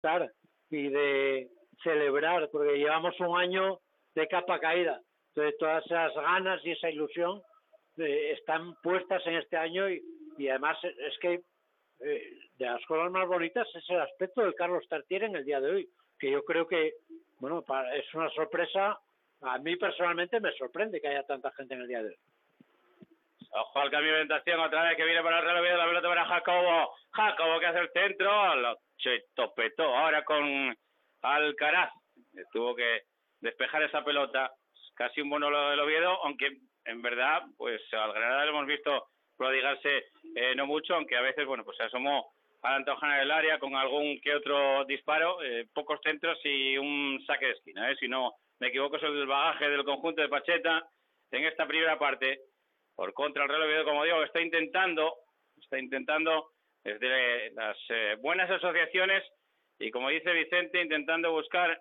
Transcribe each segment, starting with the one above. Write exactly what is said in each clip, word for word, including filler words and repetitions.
estar y de celebrar, porque llevamos un año de capa caída. Entonces todas esas ganas y esa ilusión eh, están puestas en este año y, y además es que eh, de las cosas más bonitas es el aspecto del Carlos Tartiere en el día de hoy, que yo creo que, bueno, para, es una sorpresa. A mí personalmente me sorprende que haya tanta gente en el día de hoy. Ojo al cambio de orientación otra vez que viene para el Real Oviedo, la pelota para Jacobo. Jacobo que hace el centro, lo topetó ahora con Alcaraz. Tuvo que despejar esa pelota, casi un monólogo del Oviedo, aunque en verdad, pues al Granada lo hemos visto prodigarse eh, no mucho, aunque a veces, bueno, pues se asomó a la antojana del área con algún que otro disparo, eh, pocos centros y un saque de esquina, eh, si no me equivoco es el bagaje del conjunto de Pacheta en esta primera parte. Por contra el Real Oviedo, como digo, está intentando, está intentando desde las eh, buenas asociaciones y como dice Vicente, intentando buscar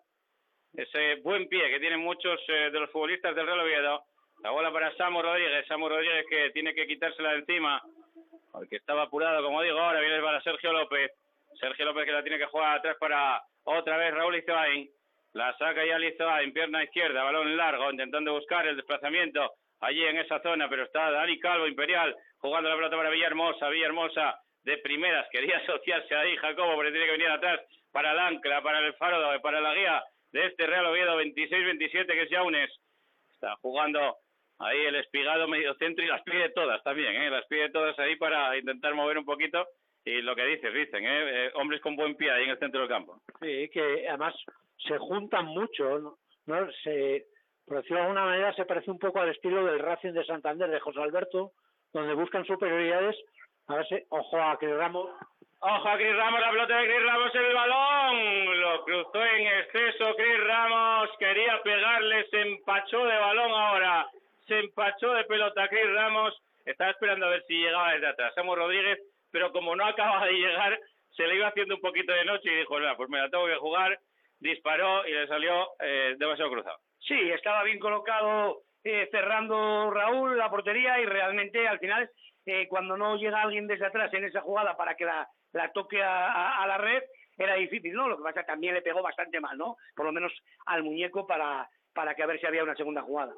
ese buen pie que tienen muchos eh, de los futbolistas del Real Oviedo. La bola para Samu Rodríguez, Samu Rodríguez que tiene que quitársela de encima, porque estaba apurado, como digo, ahora viene para Sergio López, Sergio López que la tiene que jugar atrás para otra vez Raúl Izoain, la saca ya Izoain, pierna izquierda, balón largo, intentando buscar el desplazamiento allí en esa zona, pero está Dani Calvo, Imperial, jugando la pelota para Villahermosa, Villahermosa de primeras, quería asociarse ahí Jacobo, pero tiene que venir atrás para el ancla, para el faro, para la guía de este Real Oviedo veintiséis veintisiete, que es Yaunes, está jugando ahí el Espigado medio centro y las pide todas también, ¿eh? Las pide todas ahí para intentar mover un poquito y lo que dices, dicen, ¿eh? Eh, hombres con buen pie ahí en el centro del campo. Sí, que además se juntan mucho, ¿no? ¿No? Se, por decirlo de alguna manera, se parece un poco al estilo del Racing de Santander de José Alberto, donde buscan superioridades. A ver si, ojo a Cris Ramos. Ojo a Cris Ramos, la pelota de Cris Ramos en el balón, lo cruzó en exceso Cris Ramos, quería pegarle, se empachó de balón ahora. Se empachó de pelota Cris Ramos, estaba esperando a ver si llegaba desde atrás Samu Rodríguez, pero como no acaba de llegar, se le iba haciendo un poquito de noche y dijo, no, pues me la tengo que jugar, disparó y le salió eh, demasiado cruzado. Sí, estaba bien colocado eh, cerrando Raúl la portería y realmente al final, eh, cuando no llega alguien desde atrás en esa jugada para que la, la toque a, a, a la red, era difícil, ¿no? Lo que pasa es que también le pegó bastante mal, ¿no? Por lo menos al muñeco para, para que a ver si había una segunda jugada.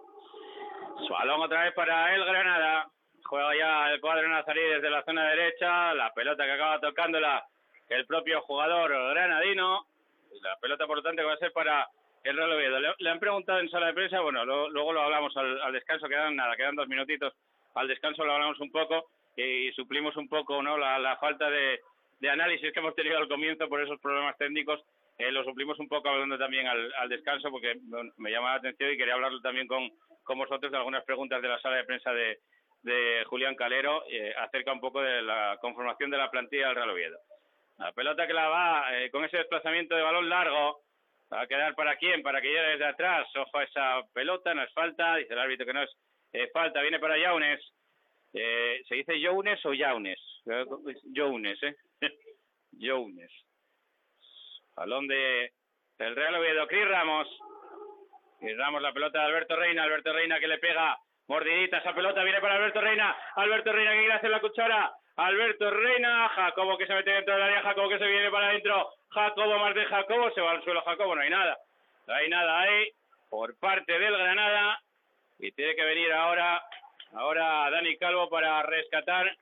Su balón otra vez para el Granada, juega ya el cuadro nazarí desde la zona derecha, la pelota que acaba tocándola el propio jugador granadino, la pelota por lo tanto que va a ser para el Real Oviedo. Le, le han preguntado en sala de prensa, bueno, lo, luego lo hablamos al, al descanso, quedan nada, quedan dos minutitos, al descanso lo hablamos un poco y, y suplimos un poco, ¿no? la, la falta de, de análisis que hemos tenido al comienzo por esos problemas técnicos, eh, lo suplimos un poco hablando también al, al descanso porque bueno, me llama la atención y quería hablarlo también con con vosotros de algunas preguntas de la sala de prensa de, de Julián Calero eh, acerca un poco de la conformación de la plantilla del Real Oviedo. La pelota que la va eh, con ese desplazamiento de balón largo, va a quedar para quién, para que llegue desde atrás, ojo a esa pelota, no es falta, dice el árbitro que no es eh, falta, viene para Yaunes, eh, ¿se dice Yaunes o Yaunes? Yaunes, ¿eh? Yaunes. Balón de del Real Oviedo, Cris Ramos, y Ramos, la pelota de Alberto Reina, Alberto Reina que le pega mordidita, esa pelota viene para Alberto Reina, Alberto Reina que quiere hacer la cuchara, Alberto Reina, Jacobo que se mete dentro del área, Jacobo que se viene para adentro, Jacobo más de Jacobo, se va al suelo Jacobo, no hay nada, no hay nada ahí, por parte del Granada, y tiene que venir ahora, ahora Dani Calvo para rescatar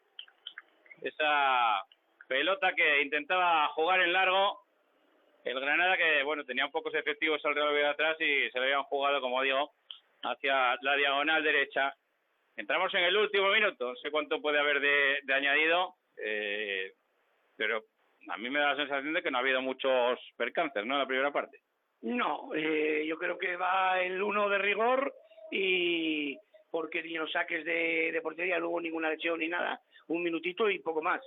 esa pelota que intentaba jugar en largo, el Granada que, bueno, tenía pocos efectivos al Real Oviedo atrás y se lo habían jugado, como digo, hacia la diagonal derecha. Entramos en el último minuto, no sé cuánto puede haber de, de añadido, eh, pero a mí me da la sensación de que no ha habido muchos percances, ¿no?, en la primera parte. No, eh, yo creo que va el uno de rigor y porque ni los saques de, de portería, luego ninguna lesión ni nada, un minutito y poco más.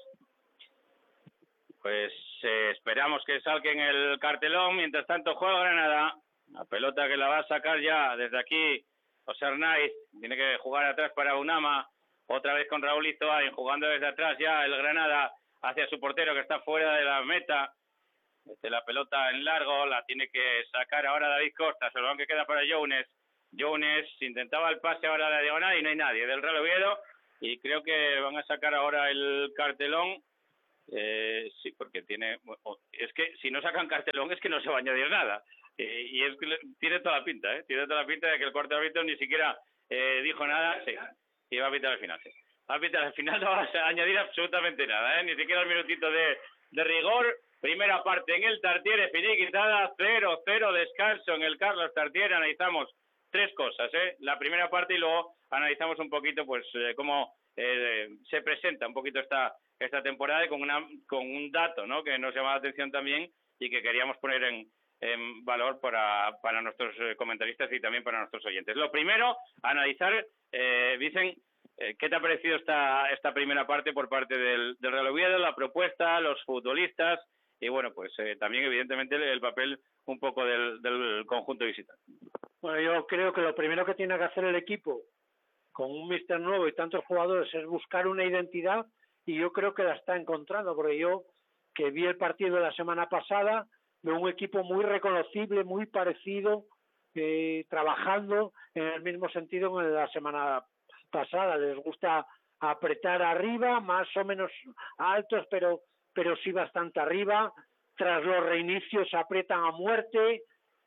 Pues eh, esperamos que salga en el cartelón. Mientras tanto juega Granada. La pelota que la va a sacar ya desde aquí José Arnaiz. Tiene que jugar atrás para Unama. Otra vez con Raúl Izoain. Jugando desde atrás ya el Granada hacia su portero que está fuera de la meta. Desde la pelota en largo. La tiene que sacar ahora David Costa. El balón que queda para Yaunes. Yaunes intentaba el pase ahora a la diagonal y no hay nadie del Real Oviedo. Y creo que van a sacar ahora el cartelón. Eh, sí, porque tiene... Es que si no sacan cartelón es que no se va a añadir nada. Eh, y es que tiene toda la pinta, ¿eh? Tiene toda la pinta de que el cuarto árbitro ni siquiera eh, dijo nada. Sí, y va a pitar al final, sí. Va a pitar al final, no va a añadir absolutamente nada, ¿eh? Ni siquiera el minutito de, de rigor. Primera parte en el Tartiere, finiquitada, cero cero, descanso en el Carlos Tartiere. Analizamos tres cosas, ¿eh? La primera parte y luego analizamos un poquito, pues, eh, cómo eh, se presenta un poquito esta esta temporada y con una con un dato, ¿no?, que nos llama la atención también y que queríamos poner en, en valor para para nuestros comentaristas y también para nuestros oyentes. Lo primero, analizar, eh, dicen, eh, ¿qué te ha parecido esta esta primera parte por parte del, del Real Oviedo, la propuesta, los futbolistas y, bueno, pues eh, también, evidentemente, el, el papel un poco del, del conjunto visitante? Bueno, yo creo que lo primero que tiene que hacer el equipo con un míster nuevo y tantos jugadores es buscar una identidad, y yo creo que la está encontrando, porque yo, que vi el partido de la semana pasada, veo un equipo muy reconocible, muy parecido, eh, trabajando en el mismo sentido que en la semana pasada. Les gusta apretar arriba, más o menos altos, pero pero sí bastante arriba. Tras los reinicios aprietan a muerte,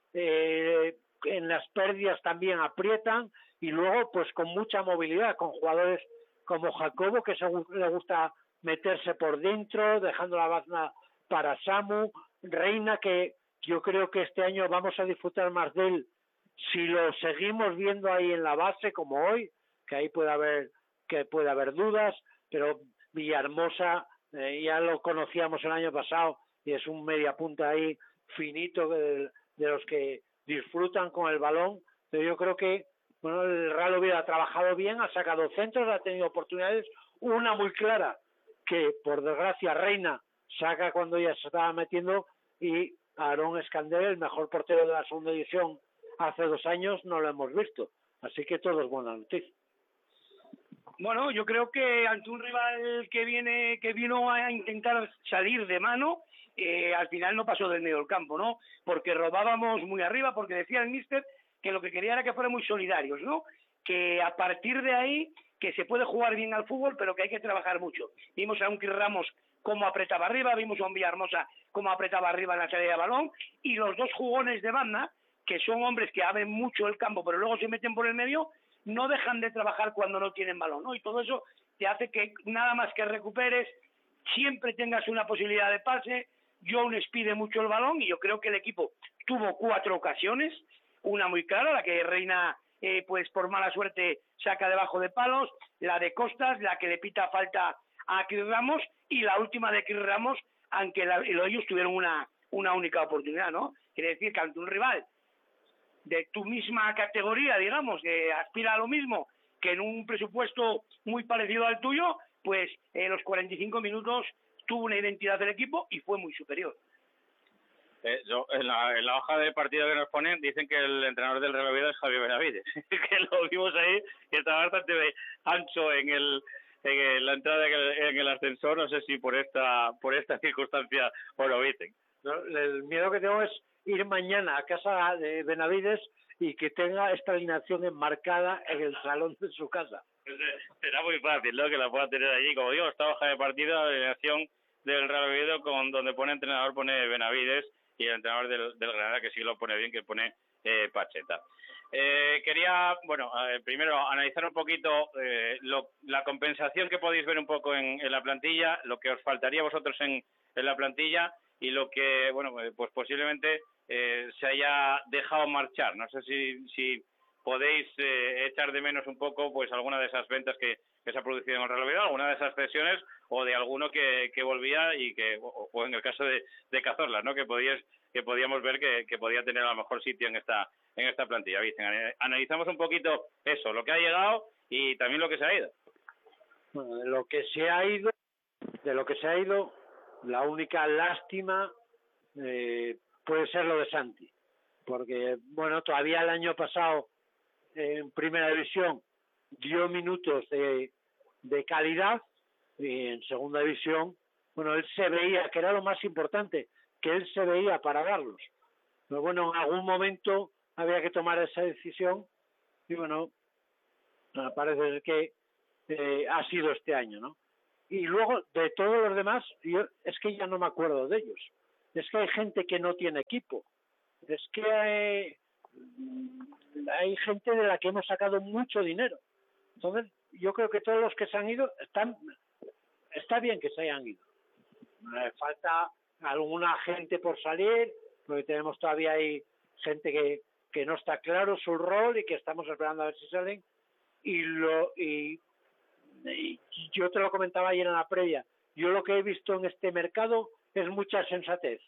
eh, en las pérdidas también aprietan, y luego pues con mucha movilidad, con jugadores como Jacobo, que le gusta meterse por dentro, dejando la banda para Samu, Reina, que yo creo que este año vamos a disfrutar más de él si lo seguimos viendo ahí en la base como hoy, que ahí puede haber que puede haber dudas, pero Villahermosa eh, ya lo conocíamos el año pasado y es un media punta ahí finito de, de los que disfrutan con el balón. Pero yo creo que bueno, el Real Oviedo ha trabajado bien, ha sacado centros, ha tenido oportunidades, una muy clara que por desgracia Reina saca cuando ya se estaba metiendo, y Aarón Escandel, el mejor portero de la segunda división hace dos años, no lo hemos visto, así que todo es buena noticia. Bueno, yo creo que ante un rival que viene que vino a intentar salir de mano, eh, al final no pasó del medio del campo, ¿no? Porque robábamos muy arriba, porque decía el míster que lo que quería era que fueran muy solidarios, ¿no? Que a partir de ahí, que se puede jugar bien al fútbol, pero que hay que trabajar mucho. Vimos a un Chris Ramos cómo apretaba arriba, vimos a un Villahermosa cómo apretaba arriba en la salida de balón, y los dos jugones de banda, que son hombres que abren mucho el campo, pero luego se meten por el medio, no dejan de trabajar cuando no tienen balón, ¿no? Y todo eso te hace que nada más que recuperes, siempre tengas una posibilidad de pase. Jones pide mucho el balón y yo creo que el equipo tuvo cuatro ocasiones, una muy clara, la que Reina, eh, pues por mala suerte, saca debajo de palos, la de Costas, la que le pita falta a Chris Ramos, y la última de Chris Ramos, aunque la, ellos tuvieron una, una única oportunidad, ¿no? Quiere decir que ante un rival de tu misma categoría, digamos, que aspira a lo mismo, que en un presupuesto muy parecido al tuyo, pues en los cuarenta y cinco minutos tuvo una identidad del equipo y fue muy superior. Eh, yo, en, la, en la hoja de partido que nos ponen dicen que el entrenador del Real Oviedo es Javier Benavides, que lo vimos ahí, que estaba bastante ancho en el en la entrada en el, en el ascensor. No sé si por esta por esta circunstancia o lo dicen. No, el miedo que tengo es ir mañana a casa de Benavides y que tenga esta alineación enmarcada en el salón de su casa. Pues, eh, será muy fácil, ¿no?, que la pueda tener allí. Como digo, esta hoja de partido, la alineación del Real Oviedo, con donde pone entrenador pone Benavides, y el entrenador del, del Granada, que sí lo pone bien, que pone eh, Pacheta. Eh, quería, bueno, eh, primero analizar un poquito eh, lo, la compensación que podéis ver un poco en, en la plantilla, lo que os faltaría a vosotros en, en la plantilla, y lo que, bueno, pues posiblemente eh, se haya dejado marchar. No sé si, si podéis eh, echar de menos un poco pues alguna de esas ventas que, que se ha producido en el Real Oviedo, alguna de esas cesiones, o de alguno que, que volvía y que, o, o en el caso de, de Cazorla, ¿no?, que podíais, que podíamos ver que, que podía tener a lo mejor sitio en esta en esta plantilla. Dicen, analizamos un poquito eso, lo que ha llegado y también lo que se ha ido. Bueno, de lo que se ha ido, de lo que se ha ido, la única lástima eh, puede ser lo de Santi, porque bueno, todavía el año pasado en primera división dio minutos de, de calidad, y en segunda división, bueno, él se veía, que era lo más importante, que él se veía para darlos. Pero bueno, en algún momento había que tomar esa decisión, y bueno, parece que eh, ha sido este año, ¿no? y luego de todos los demás, yo es que ya no me acuerdo de ellos. Es que hay gente que no tiene equipo. Es que hay, hay gente de la que hemos sacado mucho dinero. Entonces, yo creo que todos los que se han ido, están está bien que se hayan ido. Me falta alguna gente por salir, porque tenemos todavía ahí gente que, que no está claro su rol y que estamos esperando a ver si salen. Y lo y, y yo te lo comentaba ayer en la previa, yo lo que he visto en este mercado es mucha sensatez,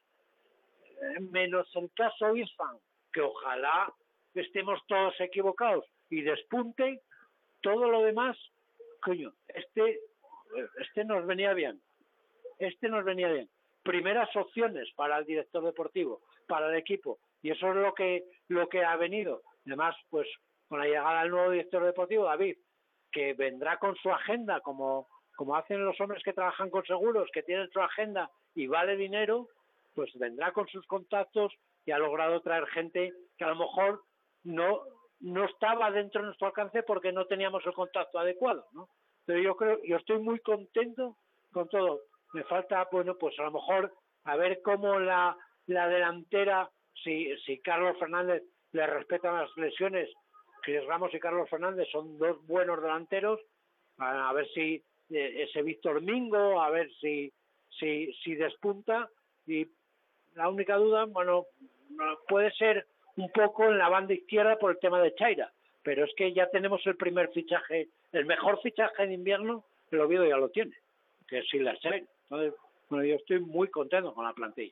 menos el caso Isfan, que ojalá estemos todos equivocados y despunten. Todo lo demás, coño, este este nos venía bien, este nos venía bien. Primeras opciones para el director deportivo, para el equipo, y eso es lo que lo que ha venido. Además, pues con la llegada del nuevo director deportivo, David, que vendrá con su agenda, como como hacen los hombres que trabajan con seguros, que tienen su agenda y vale dinero, pues vendrá con sus contactos y ha logrado traer gente que a lo mejor no no estaba dentro de nuestro alcance porque no teníamos el contacto adecuado, ¿no? Pero yo creo, yo estoy muy contento con todo. Me falta, bueno, pues a lo mejor a ver cómo la la delantera, si si Carlos Fernández le respetan las lesiones. Cris Ramos y Carlos Fernández son dos buenos delanteros. A, a ver si eh, ese Víctor Mingo, a ver si si si despunta. Y la única duda, bueno, puede ser un poco en la banda izquierda por el tema de Chaira, pero es que ya tenemos el primer fichaje, el mejor fichaje de invierno, el Oviedo ya lo tiene, que es Silasek. Entonces, bueno, yo estoy muy contento con la plantilla.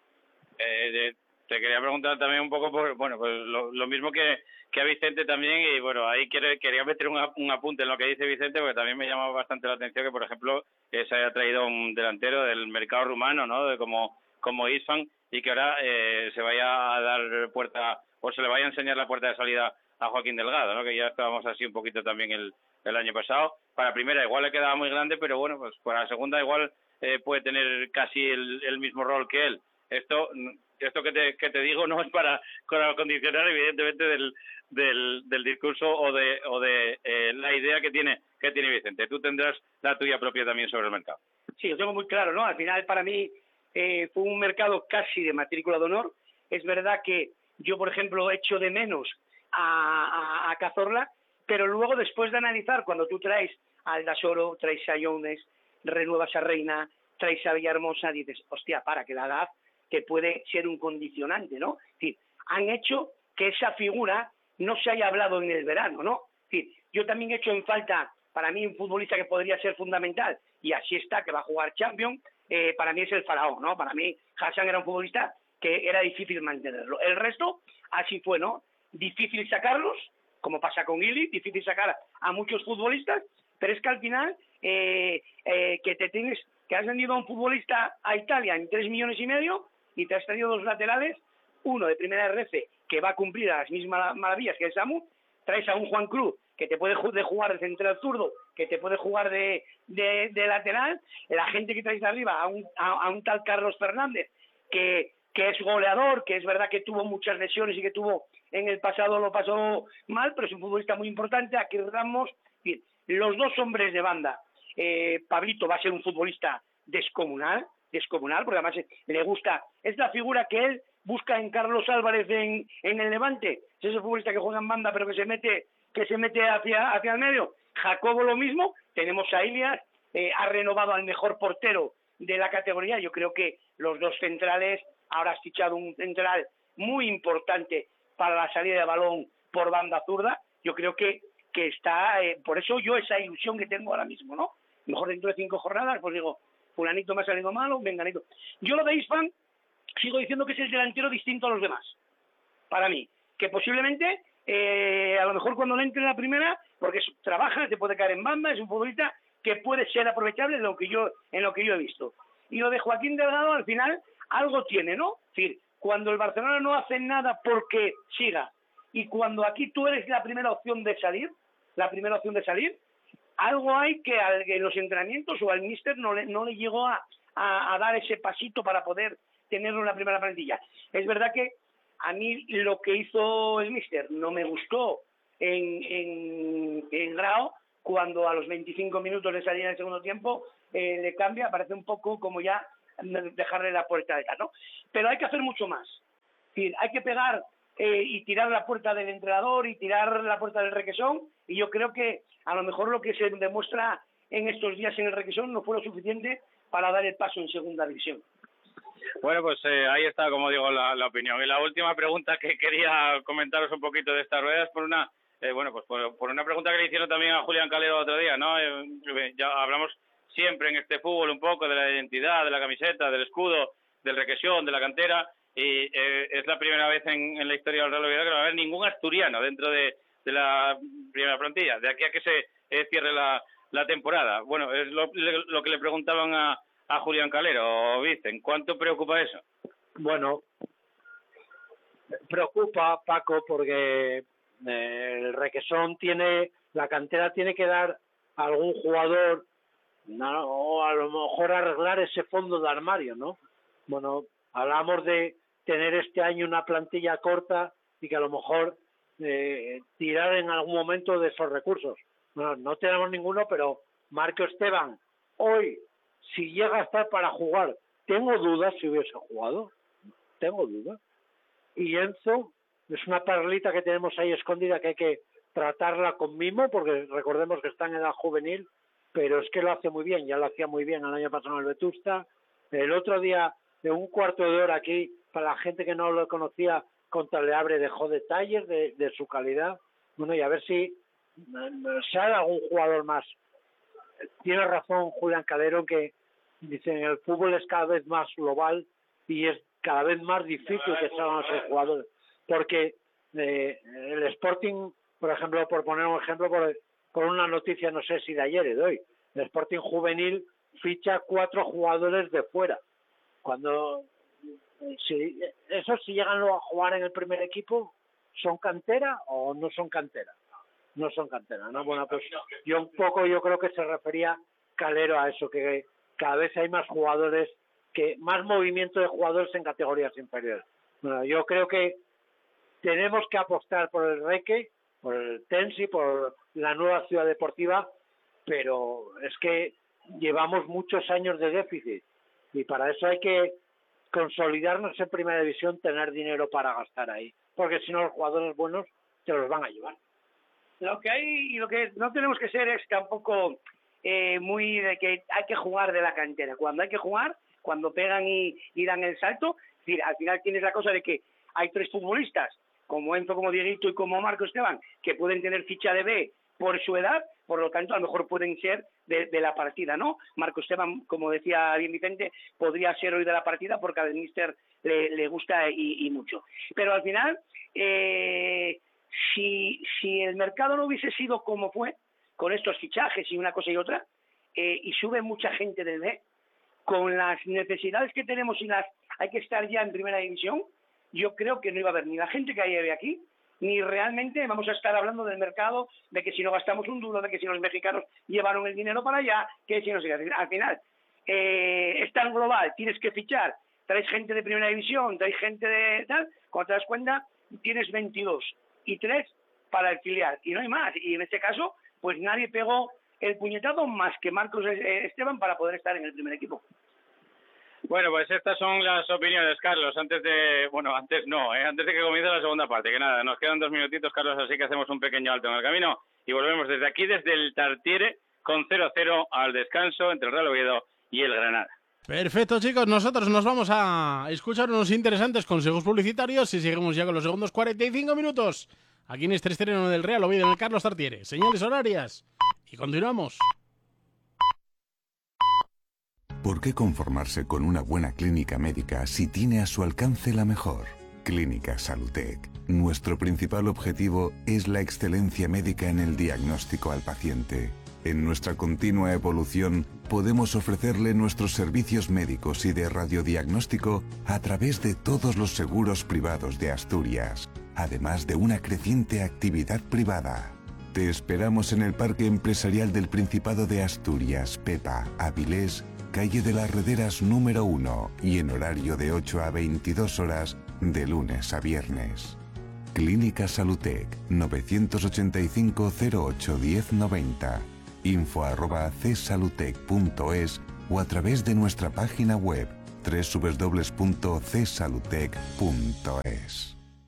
Eh, de, te quería preguntar también un poco por, bueno, pues lo, lo mismo que, que a Vicente también, y bueno, ahí quiero, quería meter un, un apunte en lo que dice Vicente, porque también me llamaba bastante la atención que, por ejemplo, eh, se haya traído un delantero del mercado rumano, ¿no?, de como, como Isfan, y que ahora eh, se vaya a dar puerta, o se le vaya a enseñar la puerta de salida a Joaquín Delgado, ¿no?, que ya estábamos así un poquito también el, el año pasado. Para primera igual le quedaba muy grande, pero bueno, pues para la segunda igual eh, puede tener casi el, el mismo rol que él. Esto esto que te, que te digo no es para, para condicionar evidentemente del, del, del discurso o de o de eh, la idea que tiene que tiene Vicente. Tú tendrás la tuya propia también sobre el mercado. Sí, lo tengo muy claro, ¿no? Al final para mí eh, fue un mercado casi de matrícula de honor. Es verdad que yo, por ejemplo, echo de menos a, a, a Cazorla, pero luego después de analizar, cuando tú traes a Aldasoro, traes a Jones, renuevas a Reina, traes a Villahermosa, dices, hostia, para, que la edad que puede ser un condicionante, ¿no? Es decir, han hecho que esa figura no se haya hablado en el verano, ¿no? Es decir, yo también he hecho en falta, para mí, un futbolista que podría ser fundamental, y así está, que va a jugar Champions, eh, para mí es el Faraón, ¿no? Para mí, Hassan era un futbolista que era difícil mantenerlo. El resto, así fue, ¿no? Difícil sacarlos, como pasa con Ili, difícil sacar a muchos futbolistas, pero es que al final, eh, eh, que te tienes, que has vendido a un futbolista a Italia en tres millones y medio, y te has traído dos laterales, uno de primera R F que va a cumplir a las mismas maravillas que el Samu, traes a un Juan Cruz que te puede jugar de central zurdo, que te puede jugar de, de, de lateral, la gente que traes de arriba, a un, a, a un tal Carlos Fernández, que, que es goleador, que es verdad que tuvo muchas lesiones y que tuvo en el pasado lo pasó mal, pero es un futbolista muy importante. Aquí Ramos, bien, los dos hombres de banda, eh, Pablito va a ser un futbolista descomunal, descomunal, porque además le gusta, es la figura que él busca en Carlos Álvarez en, en el Levante, es ese futbolista que juega en banda pero que se mete que se mete hacia, hacia el medio. Jacobo lo mismo, tenemos a Ilias, eh, ha renovado al mejor portero de la categoría. Yo creo que los dos centrales, ahora has fichado un central muy importante para la salida de balón por banda zurda. Yo creo que, que está, eh, por eso yo esa ilusión que tengo ahora mismo, ¿no? Mejor dentro de cinco jornadas, pues digo, fulanito me ha salido malo, venganito. Yo lo de Isfan, sigo diciendo que es el delantero distinto a los demás, para mí, que posiblemente, eh, a lo mejor cuando le entre en la primera, porque es, trabaja, te puede caer en banda, es un futbolista que puede ser aprovechable en lo que yo en lo que yo he visto. Y lo de Joaquín Delgado, al final, algo tiene, ¿no? Es decir, cuando el Barcelona no hace nada porque siga, y cuando aquí tú eres la primera opción de salir, la primera opción de salir, algo hay que al, en los entrenamientos o al míster no le, no le llegó a, a, a dar ese pasito para poder tenerlo en la primera plantilla. Es verdad que a mí lo que hizo el míster no me gustó en, en, en Grau, cuando a los veinticinco minutos de salida del segundo tiempo eh, le cambia, parece un poco como ya dejarle la puerta de ¿no? Pero hay que hacer mucho más. Es decir, hay que pegar eh, y tirar la puerta del entrenador y tirar la puerta del Requesón, y yo creo que a lo mejor lo que se demuestra en estos días en el Requesón no fue lo suficiente para dar el paso en segunda división. Bueno, pues eh, ahí está, como digo, la, la opinión. Y la última pregunta que quería comentaros un poquito de estas ruedas por una, eh, bueno, pues por, por una pregunta que le hicieron también a Julián Calero otro día, ¿no? Eh, ya hablamos siempre en este fútbol un poco de la identidad, de la camiseta, del escudo, del Requesón, de la cantera, y eh, es la primera vez en, en la historia del Real Oviedo que no va a haber ningún asturiano dentro de, de la primera plantilla, de aquí a que se eh, cierre la, la temporada. Bueno, es lo, lo que le preguntaban a, a Julián Calero, Vicen, ¿cuánto preocupa eso? Bueno, preocupa, Paco, porque eh, el Requesón tiene, la cantera tiene que dar a algún jugador, no, o a lo mejor arreglar ese fondo de armario, ¿no? Bueno, hablamos de tener este año una plantilla corta y que a lo mejor eh, tirar en algún momento de esos recursos. Bueno, no tenemos ninguno, pero Marco Esteban, hoy, si llega a estar para jugar, tengo dudas si hubiese jugado, tengo dudas. Y Enzo es una perlita que tenemos ahí escondida que hay que tratarla con mimo, porque recordemos que está en edad juvenil, pero es que lo hace muy bien, ya lo hacía muy bien el año pasado en el Vetusta. El otro día, de un cuarto de hora aquí, para la gente que no lo conocía, contra Le Havre dejó detalles de, de su calidad. Bueno, y a ver si sale algún jugador más. Tiene razón Julián Calero que dicen el fútbol es cada vez más global y es cada vez más difícil que salgan esos jugadores, porque eh, el Sporting, por ejemplo, por poner un ejemplo, por, por una noticia, no sé si de ayer o de hoy, el Sporting juvenil ficha cuatro jugadores de fuera, cuando si esos si llegan luego a jugar en el primer equipo, ¿son cantera o no son cantera? No son cantera, ¿no? Bueno, pues yo un poco yo creo que se refería Calero a eso, que cada vez hay más jugadores, que más movimiento de jugadores en categorías inferiores. Bueno, yo creo que tenemos que apostar por el Reque, por el Tensi, por la nueva ciudad deportiva, pero es que llevamos muchos años de déficit y para eso hay que consolidarnos en primera división, tener dinero para gastar ahí, porque si no los jugadores buenos te los van a llevar. Lo que hay y lo que no tenemos que ser es tampoco eh, muy de que hay que jugar de la cantera. Cuando hay que jugar, cuando pegan y, y dan el salto, es decir, al final tienes la cosa de que hay tres futbolistas, como Enzo, como Dieguito y como Marco Esteban, que pueden tener ficha de B por su edad, por lo tanto a lo mejor pueden ser de, de la partida, ¿no? Marco Esteban, como decía bien Vicente, podría ser hoy de la partida porque al míster le, le gusta y, y mucho. Pero al final, eh, si, si el mercado no hubiese sido como fue, con estos fichajes y una cosa y otra, eh, y sube mucha gente del B, con las necesidades que tenemos y las hay que estar ya en primera división, yo creo que no iba a haber ni la gente que hay de aquí, ni realmente vamos a estar hablando del mercado, de que si no gastamos un duro, de que si los mexicanos llevaron el dinero para allá, que si no sé qué. Al final, eh, es tan global, tienes que fichar, traes gente de primera división, traes gente de tal, cuando te das cuenta, tienes veintidós y tres para el filial, y no hay más. Y en este caso, pues nadie pegó el puñetazo más que Marcos Esteban para poder estar en el primer equipo. Bueno, pues estas son las opiniones, Carlos, antes de, bueno, antes no, ¿eh? antes de que comience la segunda parte, que nada, nos quedan dos minutitos, Carlos, así que hacemos un pequeño alto en el camino y volvemos desde aquí, desde el Tartiere, con cero cero al descanso entre el Real Oviedo y el Granada. Perfecto, chicos, nosotros nos vamos a escuchar unos interesantes consejos publicitarios y seguimos ya con los segundos cuarenta y cinco minutos, aquí en este estreno del Real Oviedo, en el Carlos Tartiere, señales horarias, y continuamos. ¿Por qué conformarse con una buena clínica médica si tiene a su alcance la mejor? Clínica Salutec. Nuestro principal objetivo es la excelencia médica en el diagnóstico al paciente. En nuestra continua evolución, podemos ofrecerle nuestros servicios médicos y de radiodiagnóstico a través de todos los seguros privados de Asturias, además de una creciente actividad privada. Te esperamos en el Parque Empresarial del Principado de Asturias, Pepa, Avilés, calle de las Rederas número uno y en horario de ocho a veintidós horas de lunes a viernes. Clínica Salutec, novecientos ochenta y cinco, cero ocho, diez, noventa. info arroba csalutec punto es o a través de nuestra página web doble u doble u doble u punto c salutec punto es.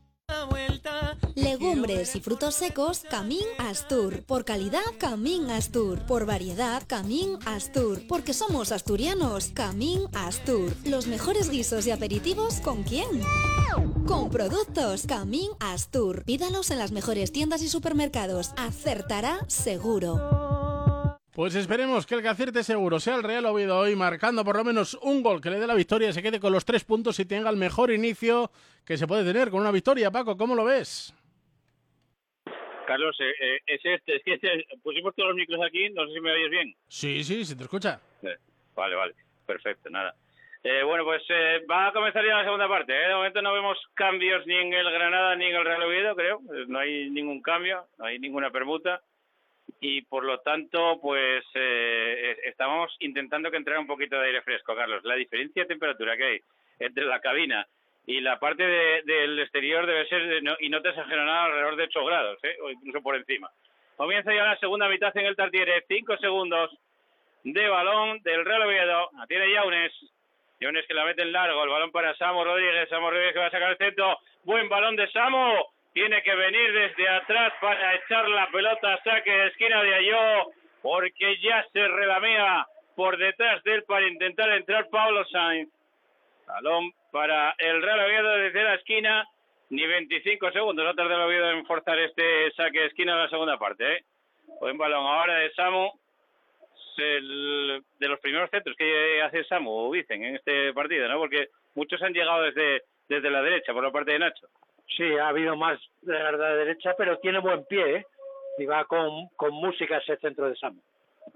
Legumbres y frutos secos Camín Astur. Por calidad Camín Astur. Por variedad Camín Astur. Porque somos asturianos. Camín Astur. Los mejores guisos y aperitivos ¿con quién? Con productos Camín Astur. Pídalos en las mejores tiendas y supermercados. Acertará seguro. Pues esperemos que el que acierte seguro sea el Real Oviedo hoy, marcando por lo menos un gol que le dé la victoria, se quede con los tres puntos y tenga el mejor inicio que se puede tener con una victoria. Paco, ¿cómo lo ves? Carlos, eh, eh, es este, es que este, pusimos todos los micros aquí, no sé si me oyes bien. Sí, sí, se te escucha. Eh, vale, vale, perfecto, nada. Eh, bueno, pues eh, va a comenzar ya la segunda parte. ¿eh? De momento no vemos cambios ni en el Granada ni en el Real Oviedo, creo. No hay ningún cambio, no hay ninguna permuta. Y por lo tanto, pues eh, estamos intentando que entrara un poquito de aire fresco, Carlos. La diferencia de temperatura que hay entre la cabina y la parte de, del exterior debe ser, de no, y no te exagero nada, alrededor de ocho grados, ¿eh? O incluso por encima. Comienza ya la segunda mitad en el Tartiere, cinco segundos de balón del Real Oviedo. La tiene Yaunes. Yaunes que la mete en largo, el balón para Samu Rodríguez. Samu Rodríguez que va a sacar el centro. Buen balón de Samu. Tiene que venir desde atrás para echar la pelota a saque de esquina de Ayó, porque ya se relamea por detrás de él para intentar entrar Pablo Sainz. Balón para el Real Oviedo desde la esquina, ni veinticinco segundos. No tarda el Oviedo en forzar este saque de esquina en la segunda parte. ¿eh? Buen balón ahora de Samu. Es el, de los primeros centros que hace Samu, dicen, en este partido, ¿no? Porque muchos han llegado desde, desde la derecha, por la parte de Nacho. Sí, ha habido más de la derecha, pero tiene buen pie, ¿eh? Y va con, con música ese centro de Samu.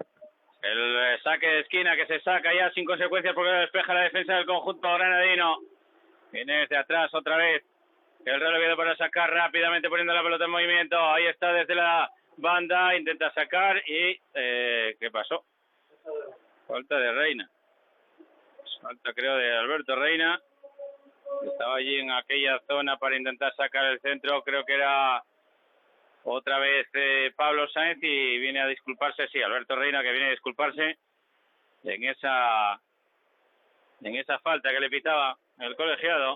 El saque de esquina que se saca ya sin consecuencias porque despeja la defensa del conjunto granadino. Viene desde atrás otra vez el Real Oviedo para sacar rápidamente poniendo la pelota en movimiento. Ahí está desde la banda, intenta sacar y... Eh, ¿qué pasó? Falta de Reina. Falta creo de Alberto Reina. Estaba allí en aquella zona para intentar sacar el centro. Creo que era otra vez eh, Pablo Sainz y viene a disculparse. Sí, Alberto Reina que viene a disculparse en esa en esa falta que le pitaba el colegiado.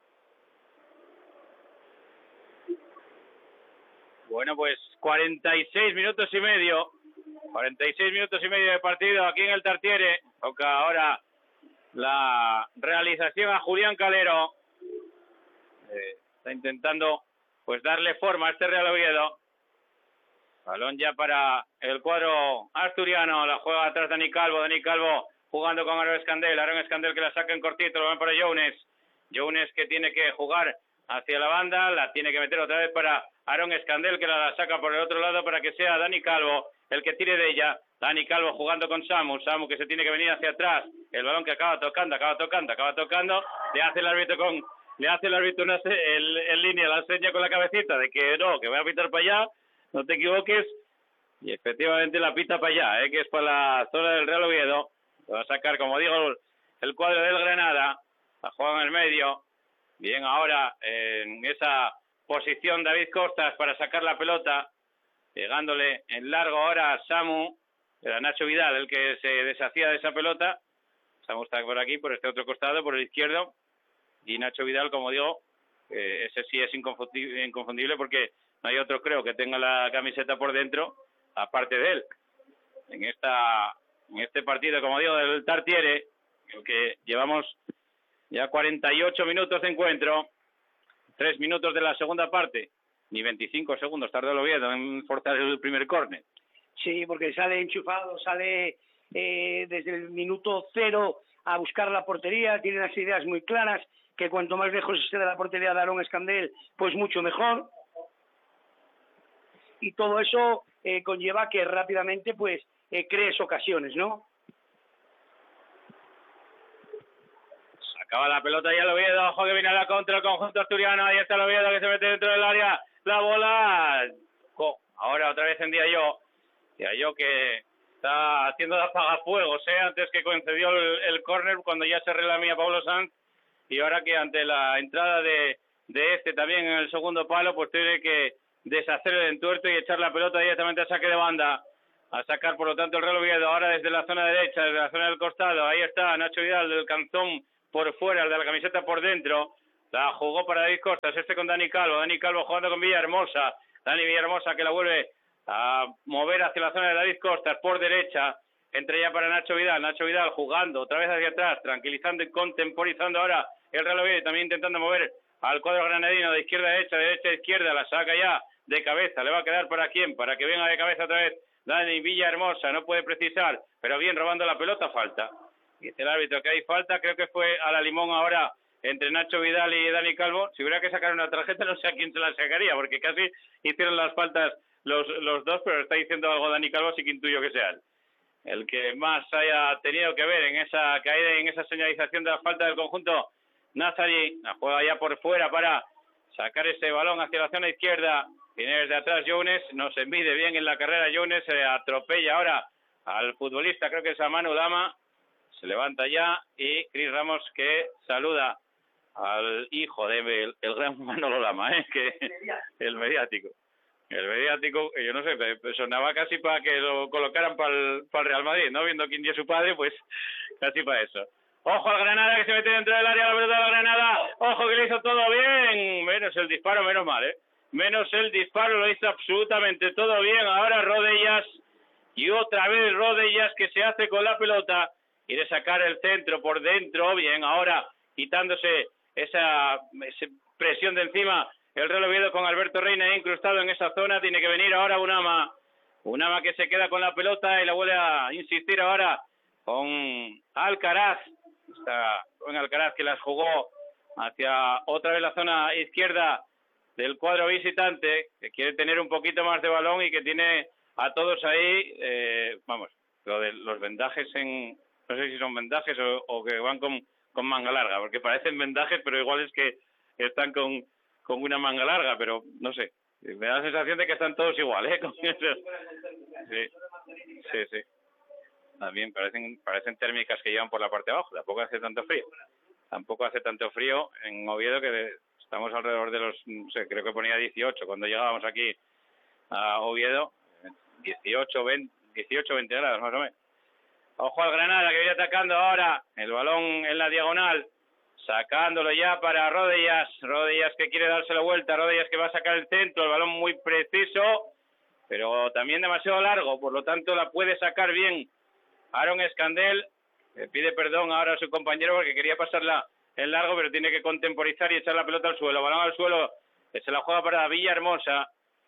Bueno, pues cuarenta y seis minutos y medio. cuarenta y seis minutos y medio de partido aquí en el Tartiere. Toca ahora la realización a Julián Calero. Eh, está intentando pues darle forma a este Real Oviedo. Balón ya para el cuadro asturiano. La juega atrás Dani Calvo. Dani Calvo jugando con Aaron Escandel. Aaron Escandel que la saca en cortito. Lo van para Younes. Younes que tiene que jugar hacia la banda. La tiene que meter otra vez para Aaron Escandel que la saca por el otro lado para que sea Dani Calvo el que tire de ella. Dani Calvo jugando con Samu, Samu que se tiene que venir hacia atrás, el balón que acaba tocando, acaba tocando, acaba tocando, le hace el árbitro con, le hace el árbitro una se, el, en línea la seña con la cabecita de que no, que voy a pitar para allá, no te equivoques, y efectivamente la pita para allá, ¿eh? Que es para la zona del Real Oviedo, lo va a sacar, como digo, el cuadro del Granada, la juega en el medio, bien ahora en esa posición David Costas para sacar la pelota, pegándole en largo ahora a Samu. Era Nacho Vidal el que se deshacía de esa pelota. Samu está por aquí, por este otro costado, por el izquierdo. Y Nacho Vidal, como digo, eh, ese sí es inconfundible, inconfundible porque no hay otro, creo, que tenga la camiseta por dentro, aparte de él. En esta en este partido, como digo, del Tartiere, que llevamos ya cuarenta y ocho minutos de encuentro, tres minutos de la segunda parte, ni veinticinco segundos tardó el Oviedo en forzar el primer córner. Sí, porque sale enchufado, sale eh, desde el minuto cero a buscar la portería, tiene unas ideas muy claras, que cuanto más lejos esté de la portería de Aaron Escandel, pues mucho mejor. Y todo eso eh, conlleva que rápidamente pues eh, crees ocasiones, ¿no? Sacaba la pelota ya el Oviedo, ojo que viene a la contra el conjunto asturiano, ahí está el Oviedo que se mete dentro del área, la bola, oh, ahora otra vez en Diallo. Yo que está haciendo de apagafuegos, ¿eh? Antes que concedió el, el córner cuando ya se relamía Pablo Sanz y ahora que ante la entrada de, de este también en el segundo palo pues tiene que deshacer el entuerto y echar la pelota directamente a saque de banda. a sacar por lo tanto el Real Oviedo, ahora desde la zona derecha, desde la zona del costado, ahí está Nacho Vidal del Canzón por fuera, el de la camiseta por dentro, la jugó para David Costas, este con Dani Calvo, Dani Calvo jugando con Villahermosa, Dani Villahermosa que la vuelve a mover hacia la zona de David Costas por derecha, entre ya para Nacho Vidal, Nacho Vidal jugando otra vez hacia atrás, tranquilizando y contemporizando ahora el Real Oviedo, también intentando mover al cuadro granadino de izquierda a derecha, de derecha a izquierda, la saca ya de cabeza, le va a quedar para quién, para que venga de cabeza otra vez Dani Villahermosa, no puede precisar, pero bien robando la pelota, falta. Dice el árbitro que hay falta, creo que fue a la limón ahora entre Nacho Vidal y Dani Calvo. Si hubiera que sacar una tarjeta no sé a quién se la sacaría, porque casi hicieron las faltas los, los dos, pero está diciendo algo Dani Calvo, así que intuyo que sea él el que más haya tenido que ver en esa caída y en esa señalización de la falta del conjunto Nazari. La juega ya por fuera para sacar ese balón hacia la zona izquierda. Viene desde atrás Jones, no se mide bien en la carrera Jones, se atropella ahora al futbolista, creo que es a Manu Lama, se levanta ya y Cris Ramos que saluda al hijo de el, el gran Manolo Lama, ¿eh? que el mediático. El mediático, yo no sé, sonaba casi para que lo colocaran para el, para el Real Madrid, ¿no? Viendo quién es su padre, pues casi para eso. Ojo al Granada que se mete dentro del área, la pelota de la Granada, ojo que le hizo todo bien, menos el disparo, menos mal, ¿eh? Menos el disparo, lo hizo absolutamente todo bien. Ahora Rodellas, y otra vez Rodellas que se hace con la pelota, quiere sacar el centro por dentro, bien, ahora quitándose esa, esa presión de encima, el Real Oviedo con Alberto Reina incrustado en esa zona, tiene que venir ahora Unama, Unama que se queda con la pelota y la vuelve a insistir ahora con Alcaraz, está con Alcaraz que las jugó hacia otra vez la zona izquierda del cuadro visitante, que quiere tener un poquito más de balón y que tiene a todos ahí, eh, vamos, lo de los vendajes en, no sé si son vendajes o, o que van con, con manga larga, porque parecen vendajes, pero igual es que están con, con una manga larga, pero no sé, me da la sensación de que están todos igual, ¿eh? Con eso. Sí, sí, sí. También parecen, parecen térmicas que llevan por la parte de abajo, tampoco hace tanto frío, tampoco hace tanto frío en Oviedo, que de, estamos alrededor de los, no sé, creo que ponía dieciocho cuando llegábamos aquí a Oviedo, dieciocho, veinte, dieciocho, veinte grados más o menos. Ojo al Granada que viene atacando ahora, el balón en la diagonal, sacándolo ya para Rodellas, Rodellas que quiere darse la vuelta, Rodellas que va a sacar el centro, el balón muy preciso, pero también demasiado largo, por lo tanto la puede sacar bien Aaron Escandel, le pide perdón ahora a su compañero porque quería pasarla en largo, pero tiene que contemporizar y echar la pelota al suelo, balón al suelo, se la juega para Villahermosa,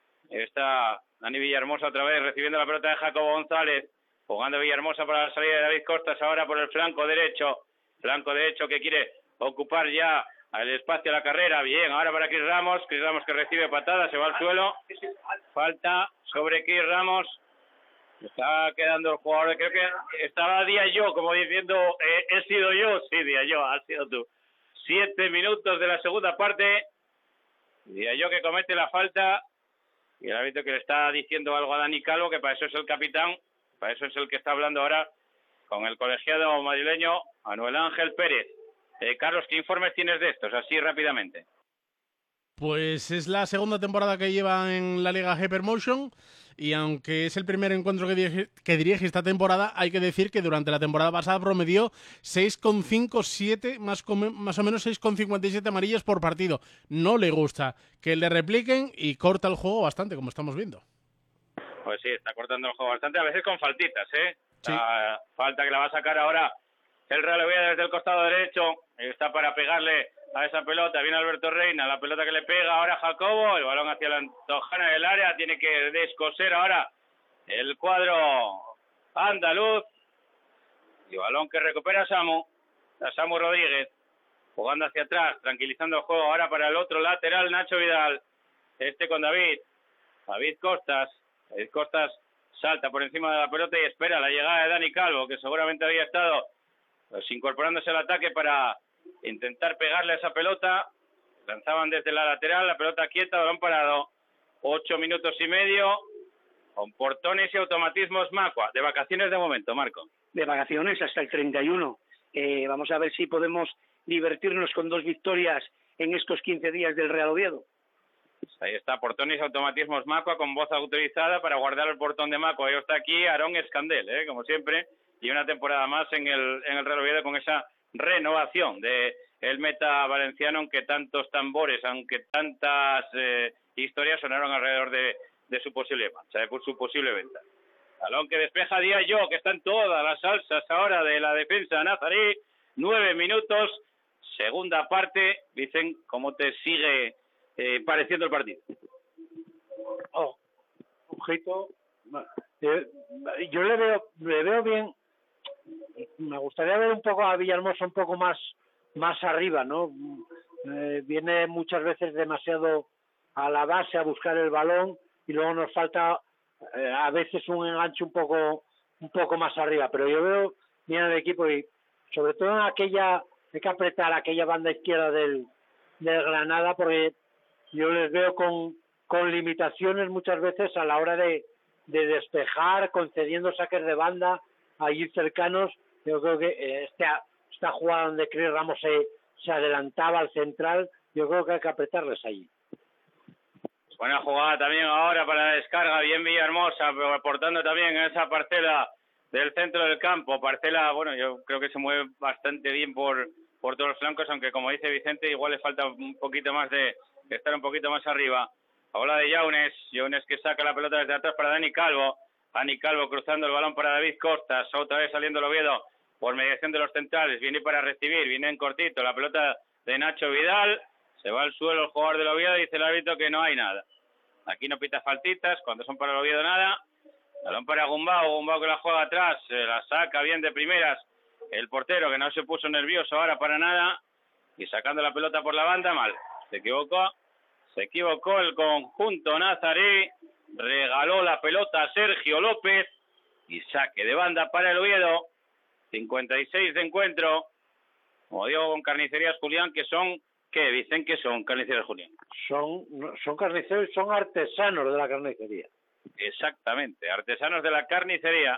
está Dani Villahermosa otra vez recibiendo la pelota de Jacobo González, jugando Villahermosa para la salida de David Costas ahora por el flanco derecho, flanco derecho que quiere ocupar ya el espacio a la carrera, bien, ahora para Cris Ramos, Cris Ramos que recibe patada, se va al suelo, falta sobre Cris Ramos, está quedando el jugador, creo que estaba Diallo como diciendo, eh, he sido yo, sí Diallo, has sido tú, siete minutos de la segunda parte, Diallo que comete la falta, y el árbitro que le está diciendo algo a Dani Calvo, que para eso es el capitán, para eso es el que está hablando ahora con el colegiado madrileño Manuel Ángel Pérez. Eh, Carlos, ¿qué informes tienes de estos? Así rápidamente. Pues es la segunda temporada que lleva en la Liga Hypermotion y aunque es el primer encuentro que dirige, que dirige esta temporada, hay que decir que durante la temporada pasada promedió seis coma cincuenta y siete, más, más o menos seis coma cincuenta y siete amarillas por partido. No le gusta que le repliquen y corta el juego bastante, como estamos viendo. Pues sí, está cortando el juego bastante, a veces con faltitas, ¿eh? Sí. La falta que la va a sacar ahora el Real Oviedo desde el costado derecho, está para pegarle a esa pelota, viene Alberto Reina, la pelota que le pega ahora Jacobo, el balón hacia la Antojana del área, tiene que descoser ahora el cuadro andaluz, y balón que recupera Samu, a Samu Rodríguez, jugando hacia atrás, tranquilizando el juego ahora para el otro lateral, Nacho Vidal, este con David, David Costas, David Costas salta por encima de la pelota y espera la llegada de Dani Calvo, que seguramente había estado pues, incorporándose al ataque para intentar pegarle a esa pelota, lanzaban desde la lateral, la pelota quieta, balón parado, ocho minutos y medio, con portones y automatismos Macua, de vacaciones de momento, Marco. De vacaciones hasta el treinta y uno, eh, vamos a ver si podemos divertirnos con dos victorias en estos quince días del Real Oviedo. Ahí está Portonis Automatismos Macua con voz autorizada para guardar el portón de Macua. Ahí está aquí Aarón Escandel, ¿eh? Como siempre, y una temporada más en el en el Real Oviedo con esa renovación de el meta valenciano, aunque tantos tambores, aunque tantas eh, historias sonaron alrededor de, de su posible marcha, de su posible venta. Balón que despeja Diallo, que está en todas las salsas ahora de la defensa nazarí. Nueve minutos, segunda parte. Dicen, ¿cómo te sigue eh, pareciendo el partido? Oh, ojito. Eh, yo le veo, le veo bien. Me gustaría ver un poco a Villahermosa un poco más, más arriba, ¿no? Eh, viene muchas veces demasiado a la base a buscar el balón y luego nos falta eh, a veces un enganche un poco, un poco más arriba. Pero yo veo bien el equipo y sobre todo en aquella, hay que apretar aquella banda izquierda del, del Granada, porque yo les veo con, con limitaciones muchas veces a la hora de, de despejar, concediendo saques de banda allí cercanos. Yo creo que eh, esta, esta jugada donde Chris Ramos se, se adelantaba al central, yo creo que hay que apretarles allí. Buena jugada también ahora para la descarga, bien Villahermosa, aportando también en esa parcela del centro del campo. Parcela, bueno, yo creo que se mueve bastante bien por, por todos los flancos, aunque como dice Vicente, igual le falta un poquito más de, de estar un poquito más arriba. Bola de Yaunes, Yaunes que saca la pelota desde atrás para Dani Calvo. Dani Calvo cruzando el balón para David Costas, otra vez saliendo el Oviedo por mediación de los centrales, viene para recibir, viene en cortito, la pelota de Nacho Vidal, se va al suelo el jugador del Oviedo y dice el árbitro que no hay nada. Aquí no pita faltitas, cuando son para el Oviedo nada. Balón para Gumbau, Gumbau que la juega atrás, se la saca bien de primeras el portero, que no se puso nervioso ahora para nada, y sacando la pelota por la banda, mal, se equivocó, se equivocó el conjunto nazarí, regaló la pelota a Sergio López, y saque de banda para el Oviedo, cincuenta y seis de encuentro, como digo, con Carnicerías Julián, que son, ¿qué dicen que son Carnicerías Julián? Son, son carniceros, son artesanos de la carnicería. Exactamente, artesanos de la carnicería,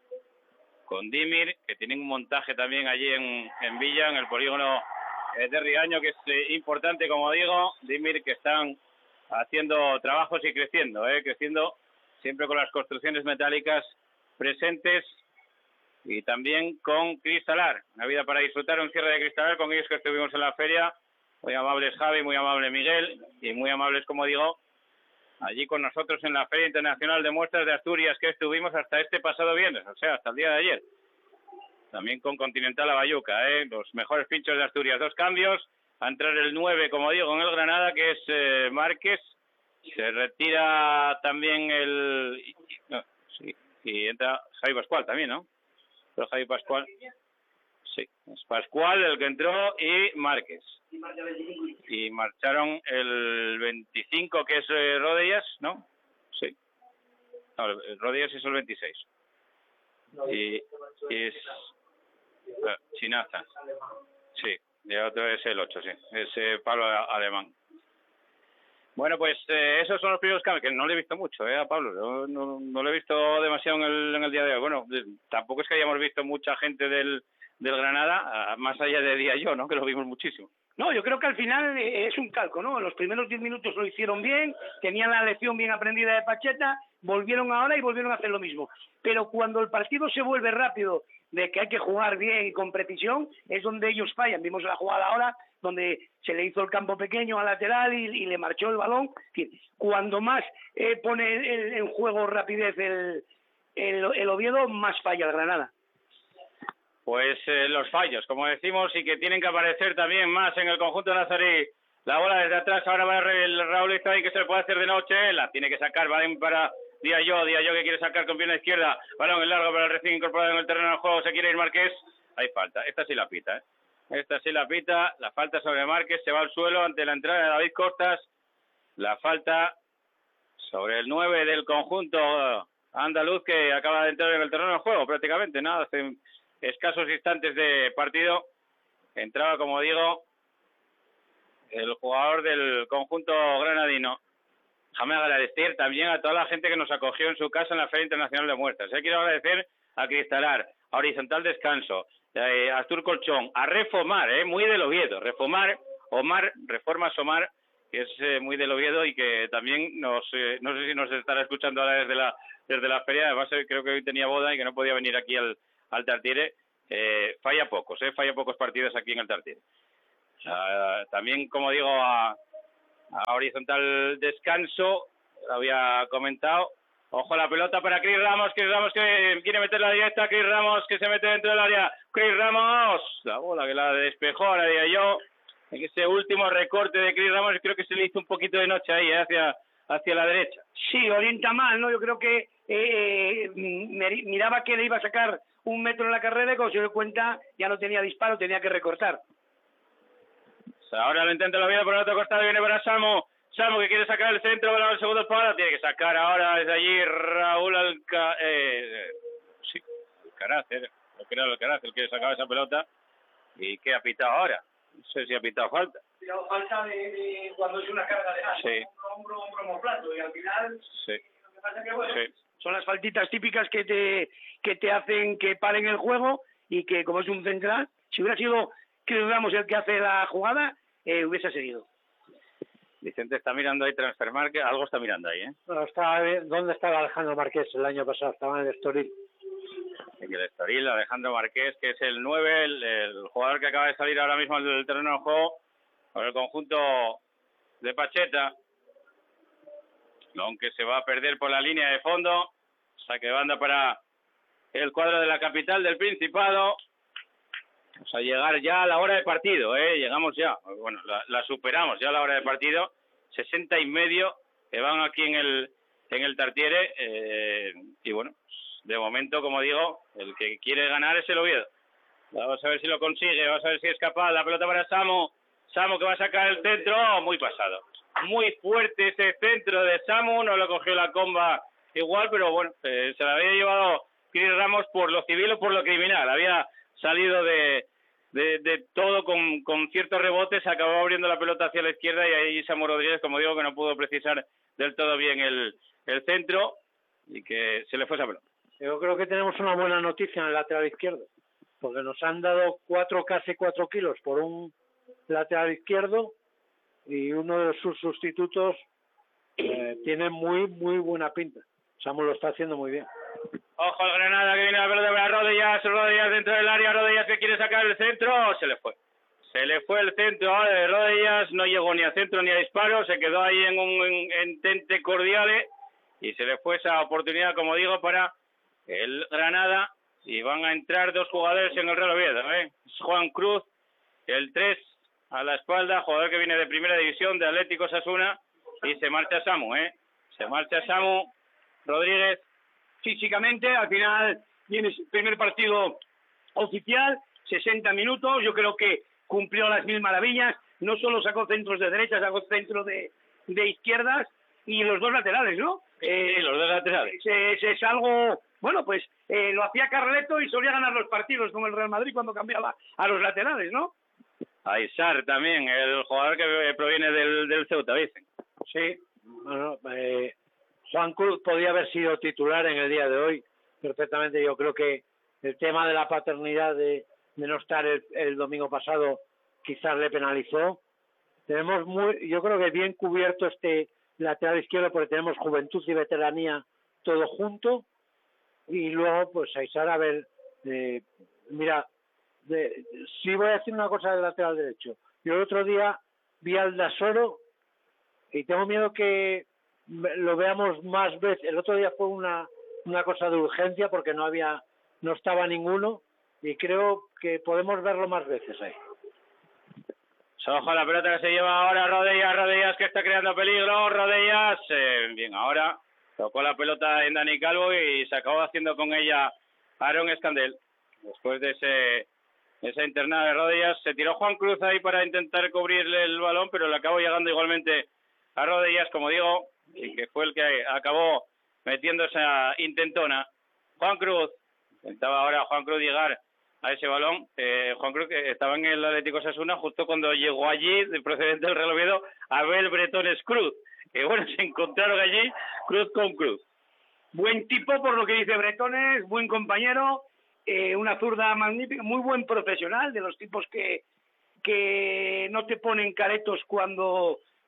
con Dimir, que tienen un montaje también allí en, en Villa, en el polígono de Riaño, que es eh, importante, como digo. Dimir, que están haciendo trabajos y creciendo, eh, creciendo siempre con las construcciones metálicas presentes, y también con Cristalar, una vida para disfrutar, un cierre de Cristalar con ellos que estuvimos en la feria. Muy amables Javi, muy amable Miguel, y muy amables, como digo, allí con nosotros en la Feria Internacional de Muestras de Asturias, que estuvimos hasta este pasado viernes, o sea, hasta el día de ayer. También con Continental Abayuca, ¿eh? Los mejores pinchos de Asturias. Dos cambios, a entrar el nueve, como digo, en el Granada, que es eh, Márquez. Se retira también el... No, sí, y entra Javi Pascual también, ¿no? Pero Javi Pascual... Sí, es Pascual el que entró y Márquez. Y marcharon el veinticinco, que es eh, Rodríguez, ¿no? Sí. No, Rodríguez es el veintiséis. Y, y es uh, Chinaza. Sí, y otro es el ocho, sí. Es eh, Pablo Alemán. Bueno, pues eh, esos son los primeros cambios, que no le he visto mucho, ¿eh? A Pablo. No, no, no lo he visto demasiado en el, en el día de hoy. Bueno, tampoco es que hayamos visto mucha gente del... del Granada, más allá de Diallo, ¿no? Que lo vimos muchísimo. No, yo creo que al final es un calco, ¿no? Los primeros diez minutos lo hicieron bien, tenían la lección bien aprendida de Pacheta, volvieron ahora y volvieron a hacer lo mismo. Pero cuando el partido se vuelve rápido, de que hay que jugar bien y con precisión, es donde ellos fallan. Vimos la jugada ahora, donde se le hizo el campo pequeño al lateral y, y le marchó el balón. En fin, cuando más eh, pone en, en juego rapidez el, el, el Oviedo, más falla el Granada. Pues eh, los fallos, como decimos, y que tienen que aparecer también más en el conjunto nazarí. La bola desde atrás, ahora va el Raúl Iztaín, que se le puede hacer de noche, la tiene que sacar, va para Diallo, Diallo que quiere sacar con pierna izquierda, balón en largo para el recién incorporado en el terreno del juego, se quiere ir Márquez, hay falta, esta sí la pita, ¿eh? Esta sí la pita, la falta sobre Márquez, se va al suelo ante la entrada de David Costas, la falta sobre el nueve del conjunto andaluz, que acaba de entrar en el terreno del juego prácticamente, nada, hace escasos instantes de partido, entraba, como digo, el jugador del conjunto granadino. Déjame agradecer también a toda la gente que nos acogió en su casa en la Feria Internacional de Muestras. Eh, quiero agradecer a Cristalar, a Horizontal Descanso, eh, a Astur Colchón, a Reformar, eh, muy del Oviedo, Reformar, Omar, Reformas Omar, que es eh, muy del Oviedo y que también nos, eh, no sé si nos estará escuchando ahora desde la desde la feria. Además eh, creo que hoy tenía boda y que no podía venir aquí al, al Tartiere. Eh, falla pocos, eh, falla pocos partidos aquí en el Tartiere. Uh, también, como digo, a, a horizontal descanso, lo había comentado. Ojo a la pelota para Cris Ramos, Cris Ramos que quiere meter la directa, Cris Ramos que se mete dentro del área, Cris Ramos, la bola que la despejó, ahora diría yo, en ese último recorte de Cris Ramos, creo que se le hizo un poquito de noche ahí, eh, hacia, hacia la derecha. Sí, orienta mal, ¿no? Yo creo que eh, miraba que le iba a sacar un metro en la carrera y cuando se dio cuenta ya no tenía disparo, tenía que recortar. Ahora lo intenta la vida por el otro costado, viene para Samu, Samu que quiere sacar el centro, para el segundo palo, tiene que sacar ahora desde allí Raúl Alca... Eh, sí, Alcaraz, eh, creo que Alcaraz el que sacaba esa pelota. ¿Y qué ha pitado ahora? No sé si ha pitado falta. Ha pitado falta de, de cuando es una carga de gas, sí. hombro, hombro, hombro, plato, y al final... Sí. Lo que pasa es que, bueno, sí. son las faltitas típicas que te, que te hacen que paren el juego y que, como es un central, si hubiera sido Cris Ramos el que hace la jugada, eh, hubiese seguido. Vicente está mirando ahí Transfermarkt, algo está mirando ahí, ¿eh? No, estaba, ¿dónde estaba Alejandro Marqués el año pasado? Estaba en el Estoril. En el Estoril, Alejandro Marqués, que es el nueve, el, el jugador que acaba de salir ahora mismo del terreno de juego con el conjunto de Pacheta. Aunque se va a perder por la línea de fondo. Saque de banda para el cuadro de la capital del Principado. Vamos a llegar ya a la hora de partido, ¿eh? Llegamos ya, bueno, la, la superamos ya a la hora de partido, sesenta y medio que van aquí en el en el Tartiere, eh, y bueno, de momento, como digo, el que quiere ganar es el Oviedo. Vamos a ver si lo consigue, vamos a ver si es capaz, la pelota para Samu, Samu que va a sacar el centro, oh, muy pasado, muy fuerte ese centro de Samu, no lo cogió la comba igual, pero bueno, eh, se la había llevado Cris Ramos por lo civil o por lo criminal, había salido de, de, de todo con, con ciertos rebotes, acabó abriendo la pelota hacia la izquierda y ahí Samu Rodríguez, como digo, que no pudo precisar del todo bien el, el centro y que se le fue esa pelota. Yo creo que tenemos una buena noticia en el lateral izquierdo, porque nos han dado cuatro, casi cuatro kilos por un lateral izquierdo y uno de sus sustitutos eh, tiene muy, muy buena pinta. Samu lo está haciendo muy bien. Ojo al Granada que viene la pelota para Rodillas, Rodillas dentro del área, Rodillas que quiere sacar el centro, se le fue. Se le fue el centro ahora de Rodillas, no llegó ni a centro ni a disparo, se quedó ahí en un entente cordial y se le fue esa oportunidad, como digo, para el Granada y van a entrar dos jugadores en el Real Oviedo, ¿eh? Juan Cruz, el tres a la espalda, jugador que viene de Primera División de Atlético Osasuna y se marcha Samu, ¿eh? Se marcha Samu Rodríguez. Físicamente, al final viene el primer partido oficial, sesenta minutos, yo creo que cumplió las mil maravillas, no solo sacó centros de derecha, sacó centros de, de izquierdas y los dos laterales, ¿no? Eh, sí, los dos laterales. Es, es algo, bueno, pues eh, lo hacía Carleto y solía ganar los partidos con el Real Madrid cuando cambiaba a los laterales, ¿no? Aizar también, el jugador que proviene del, del Ceuta, dicen. Sí, bueno, eh, Juan Cruz podía haber sido titular en el día de hoy perfectamente. Yo creo que el tema de la paternidad de, de no estar el, el domingo pasado quizás le penalizó. Tenemos muy, yo creo que bien cubierto este lateral izquierdo porque tenemos juventud y veteranía todo junto y luego pues Aizar a ver, eh, mira, de, sí voy a decir una cosa del lateral derecho. Yo el otro día vi al Dasoro y tengo miedo que lo veamos más veces. El otro día fue una una cosa de urgencia porque no había no estaba ninguno y creo que podemos verlo más veces ahí. Ojo a la pelota que se lleva ahora Rodillas, Rodillas que está creando peligro, Rodillas, eh, bien, ahora tocó la pelota en Dani Calvo y se acabó haciendo con ella Aaron Escandel. Después de ese esa internada de Rodillas, se tiró Juan Cruz ahí para intentar cubrirle el balón, pero le acabó llegando igualmente a Rodillas, como digo, y que fue el que acabó metiendo esa intentona. Juan Cruz, intentaba ahora Juan Cruz llegar a ese balón. eh, Juan Cruz que estaba en el Atlético Osasuna justo cuando llegó allí, de procedente del Real Oviedo, Abel Bretones Cruz, que bueno, se encontraron allí Cruz con Cruz. Buen tipo por lo que dice Bretones, buen compañero, eh, una zurda magnífica, muy buen profesional, de los tipos que que no te ponen caretos cuando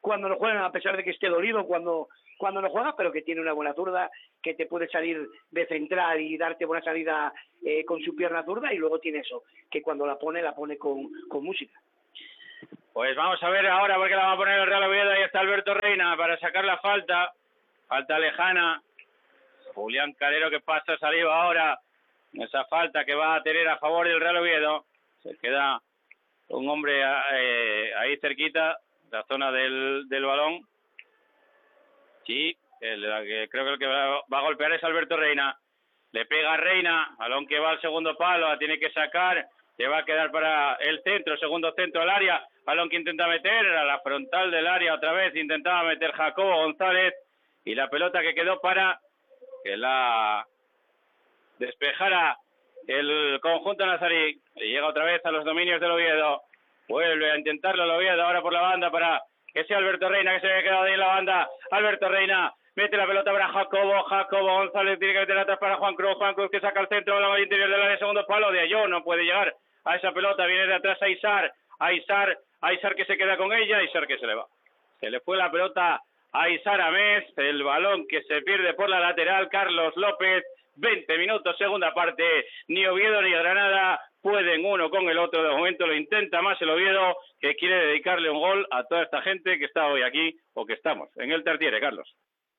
cuando no juegan, a pesar de que esté dolido cuando cuando no juega, pero que tiene una buena zurda, que te puede salir de central y darte buena salida eh, con su pierna zurda, y luego tiene eso, que cuando la pone, la pone con, con música. Pues vamos a ver ahora porque la va a poner el Real Oviedo. Ahí está Alberto Reina para sacar la falta, falta lejana. Julián Calero que pasa saliva ahora, esa falta que va a tener a favor del Real Oviedo. Se queda un hombre eh, ahí cerquita, la zona del, del balón. Sí, el, el, creo que el que va, va a golpear es Alberto Reina. Le pega a Reina, balón que va al segundo palo, la tiene que sacar, se va a quedar para el centro, segundo centro al área, balón que intenta meter a la frontal del área otra vez, intentaba meter Jacobo González, y la pelota que quedó para que la despejara el conjunto nazarí. Y llega otra vez a los dominios del Oviedo, vuelve a intentarlo el Oviedo ahora por la banda para que sea Alberto Reina, que se había quedado ahí en la banda. Alberto Reina mete la pelota para Jacobo, Jacobo González tiene que meter atrás para Juan Cruz, Juan Cruz que saca el centro, la malla interior del área, segundo palo de Ayón, no puede llegar a esa pelota, viene de atrás Aizar, Aizar, Aizar que se queda con ella, Aizar que se le va. Se le fue la pelota a Aizar Amés, el balón que se pierde por la lateral, Carlos López, veinte minutos, segunda parte, ni Oviedo ni Granada pueden uno con el otro, de momento lo intenta más el Oviedo, que quiere dedicarle un gol a toda esta gente que está hoy aquí, o que estamos en el Tartiere, Carlos.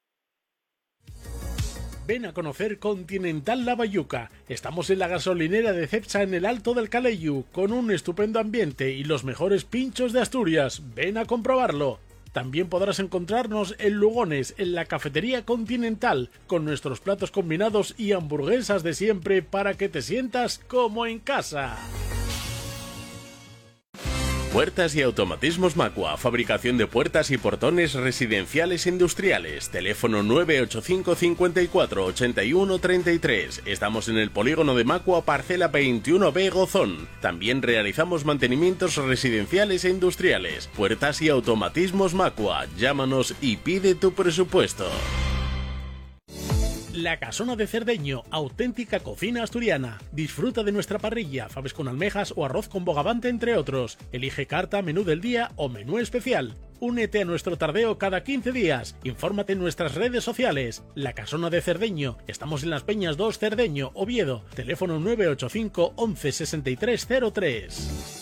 Ven a conocer Continental La Bayuca. Estamos en la gasolinera de Cepsa en el Alto del Caleyu, con un estupendo ambiente y los mejores pinchos de Asturias. Ven a comprobarlo. También podrás encontrarnos en Lugones, en la cafetería Continental, con nuestros platos combinados y hamburguesas de siempre para que te sientas como en casa. Puertas y automatismos Macua, fabricación de puertas y portones residenciales e industriales. Teléfono nueve ocho cinco, cincuenta y cuatro, ochenta y uno, treinta y tres. Estamos en el polígono de Macua, parcela veintiuno B, Gozón. También realizamos mantenimientos residenciales e industriales. Puertas y automatismos Macua. Llámanos y pide tu presupuesto. La Casona de Cerdeño, auténtica cocina asturiana. Disfruta de nuestra parrilla, faves con almejas o arroz con bogavante, entre otros. Elige carta, menú del día o menú especial. Únete a nuestro tardeo cada quince días. Infórmate en nuestras redes sociales. La Casona de Cerdeño. Estamos en Las Peñas dos, Cerdeño, Oviedo. Teléfono nueve ocho cinco, once, sesenta y tres cero tres.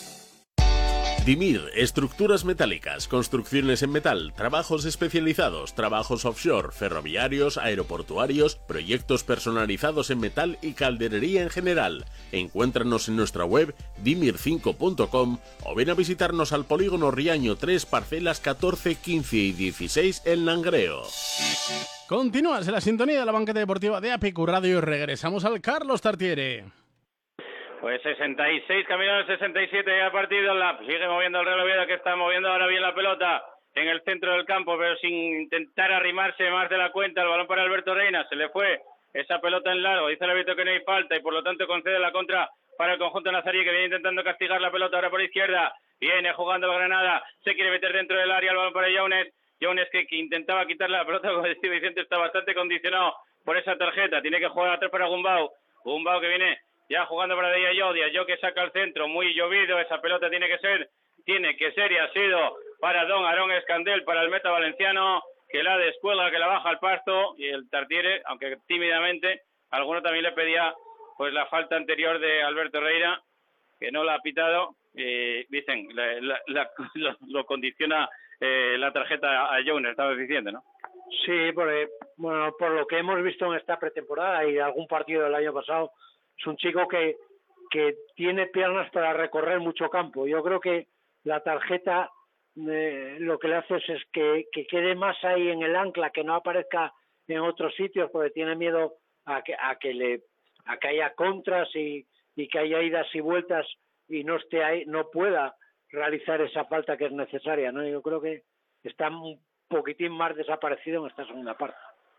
Dimir, estructuras metálicas, construcciones en metal, trabajos especializados, trabajos offshore, ferroviarios, aeroportuarios, proyectos personalizados en metal y calderería en general. Encuéntranos en nuestra web dimir cinco punto com o ven a visitarnos al polígono Riaño tres, parcelas catorce, quince y dieciséis en Langreo. Continúas en la sintonía de la banqueta deportiva de A P Q Radio y regresamos al Carlos Tartiere. Pues sesenta y seis, camino al sesenta y siete ya partido, la sigue moviendo el Real Oviedo, que está moviendo ahora bien la pelota en el centro del campo, pero sin intentar arrimarse más de la cuenta. El balón para Alberto Reina, se le fue esa pelota en largo, dice el árbitro que no hay falta y por lo tanto concede la contra para el conjunto nazarí, que viene intentando castigar la pelota ahora por izquierda, viene jugando el Granada, se quiere meter dentro del área, el balón para Jones, Jones que, que intentaba quitarle la pelota, como decía Vicente, está bastante condicionado por esa tarjeta, tiene que jugar atrás para Gumbau, Gumbau que viene ya jugando para Diallo, Diallo que saca al centro, muy llovido, esa pelota tiene que ser, tiene que ser y ha sido para Don Aarón Escandel, para el meta valenciano, que la descuelga, que la baja al pasto, y el Tartiere, aunque tímidamente, alguno también le pedía pues la falta anterior de Alberto Reina, que no la ha pitado, y dicen, la, la, la, lo, lo condiciona eh, la tarjeta a Jones, estabas diciendo, ¿no? Sí, porque, bueno, por lo que hemos visto en esta pretemporada y algún partido del año pasado, es un chico que, que tiene piernas para recorrer mucho campo. Yo creo que la tarjeta eh, lo que le hace es que, que quede más ahí en el ancla, que no aparezca en otros sitios, porque tiene miedo a que, a que, le, a que haya contras y, y que haya idas y vueltas y no esté ahí, no pueda realizar esa falta que es necesaria, ¿no? Yo creo que está un poquitín más desaparecido en esta segunda parte.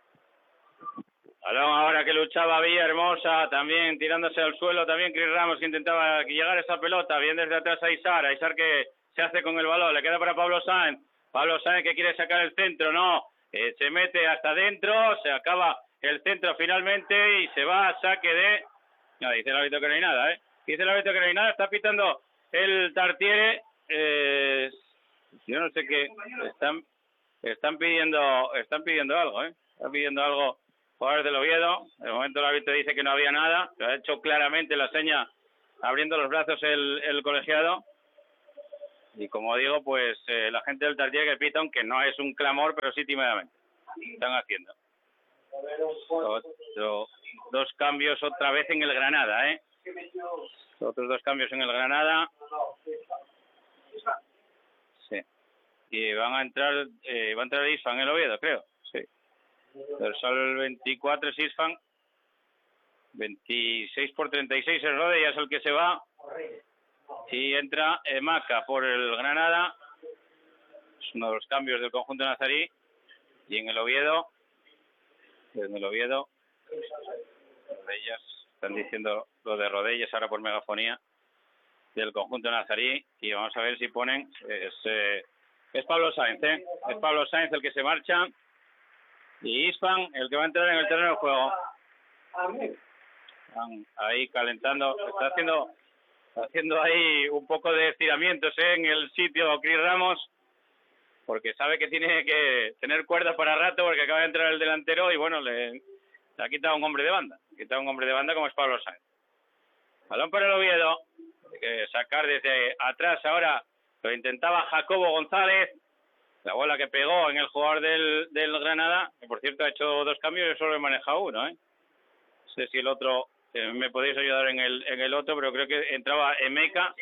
Balón ahora que luchaba Villahermosa, también tirándose al suelo, también Chris Ramos que intentaba llegar a esa pelota, bien desde atrás a Aizar, Aizar que se hace con el balón, le queda para Pablo Sáenz, Pablo Sáenz que quiere sacar el centro, no, eh, se mete hasta adentro, se acaba el centro finalmente y se va a saque de... No, dice el árbitro que no hay nada, ¿eh? Dice el árbitro que no hay nada, está pitando el Tartiere, eh, yo no sé qué, están están pidiendo están pidiendo algo, ¿eh? Están pidiendo algo jugadores del Oviedo. De momento el árbitro dice que no había nada, lo ha hecho claramente la seña abriendo los brazos el, el colegiado. Y como digo, pues eh, la gente del Tartiere que pita, aunque no es un clamor, pero sí tímidamente. Están haciendo. Otro, dos cambios otra vez en el Granada, ¿eh? Otros dos cambios en el Granada. Sí. Y van a entrar, eh, va a entrar Isfan en el Oviedo, creo. Sí. Pero solo el veinticuatro es Isfan. veintiséis por treinta y seis es Rode, ya es el que se va. Y entra Emaca por el Granada. Es uno de los cambios del conjunto nazarí. Y en el Oviedo, en el Oviedo, Rodellas, están diciendo lo de Rodellas ahora por megafonía, del conjunto nazarí. Y vamos a ver si ponen, es, eh, es Pablo Sainz, ¿eh? Es Pablo Sainz el que se marcha. Y Isfan el que va a entrar en el terreno de juego. Están ahí calentando, está haciendo... haciendo ahí un poco de estiramientos, ¿eh? En el sitio Cris Ramos, porque sabe que tiene que tener cuerda para rato porque acaba de entrar el delantero y bueno, le, le ha quitado un hombre de banda, le ha quitado un hombre de banda como es Pablo Sainz. Balón para el Oviedo, hay que sacar desde atrás ahora, lo intentaba Jacobo González, la bola que pegó en el jugador del, del Granada, que por cierto ha hecho dos cambios y solo he manejado uno, ¿eh? No sé si el otro... Eh, me podéis ayudar en el en el otro, pero creo que entraba Emeka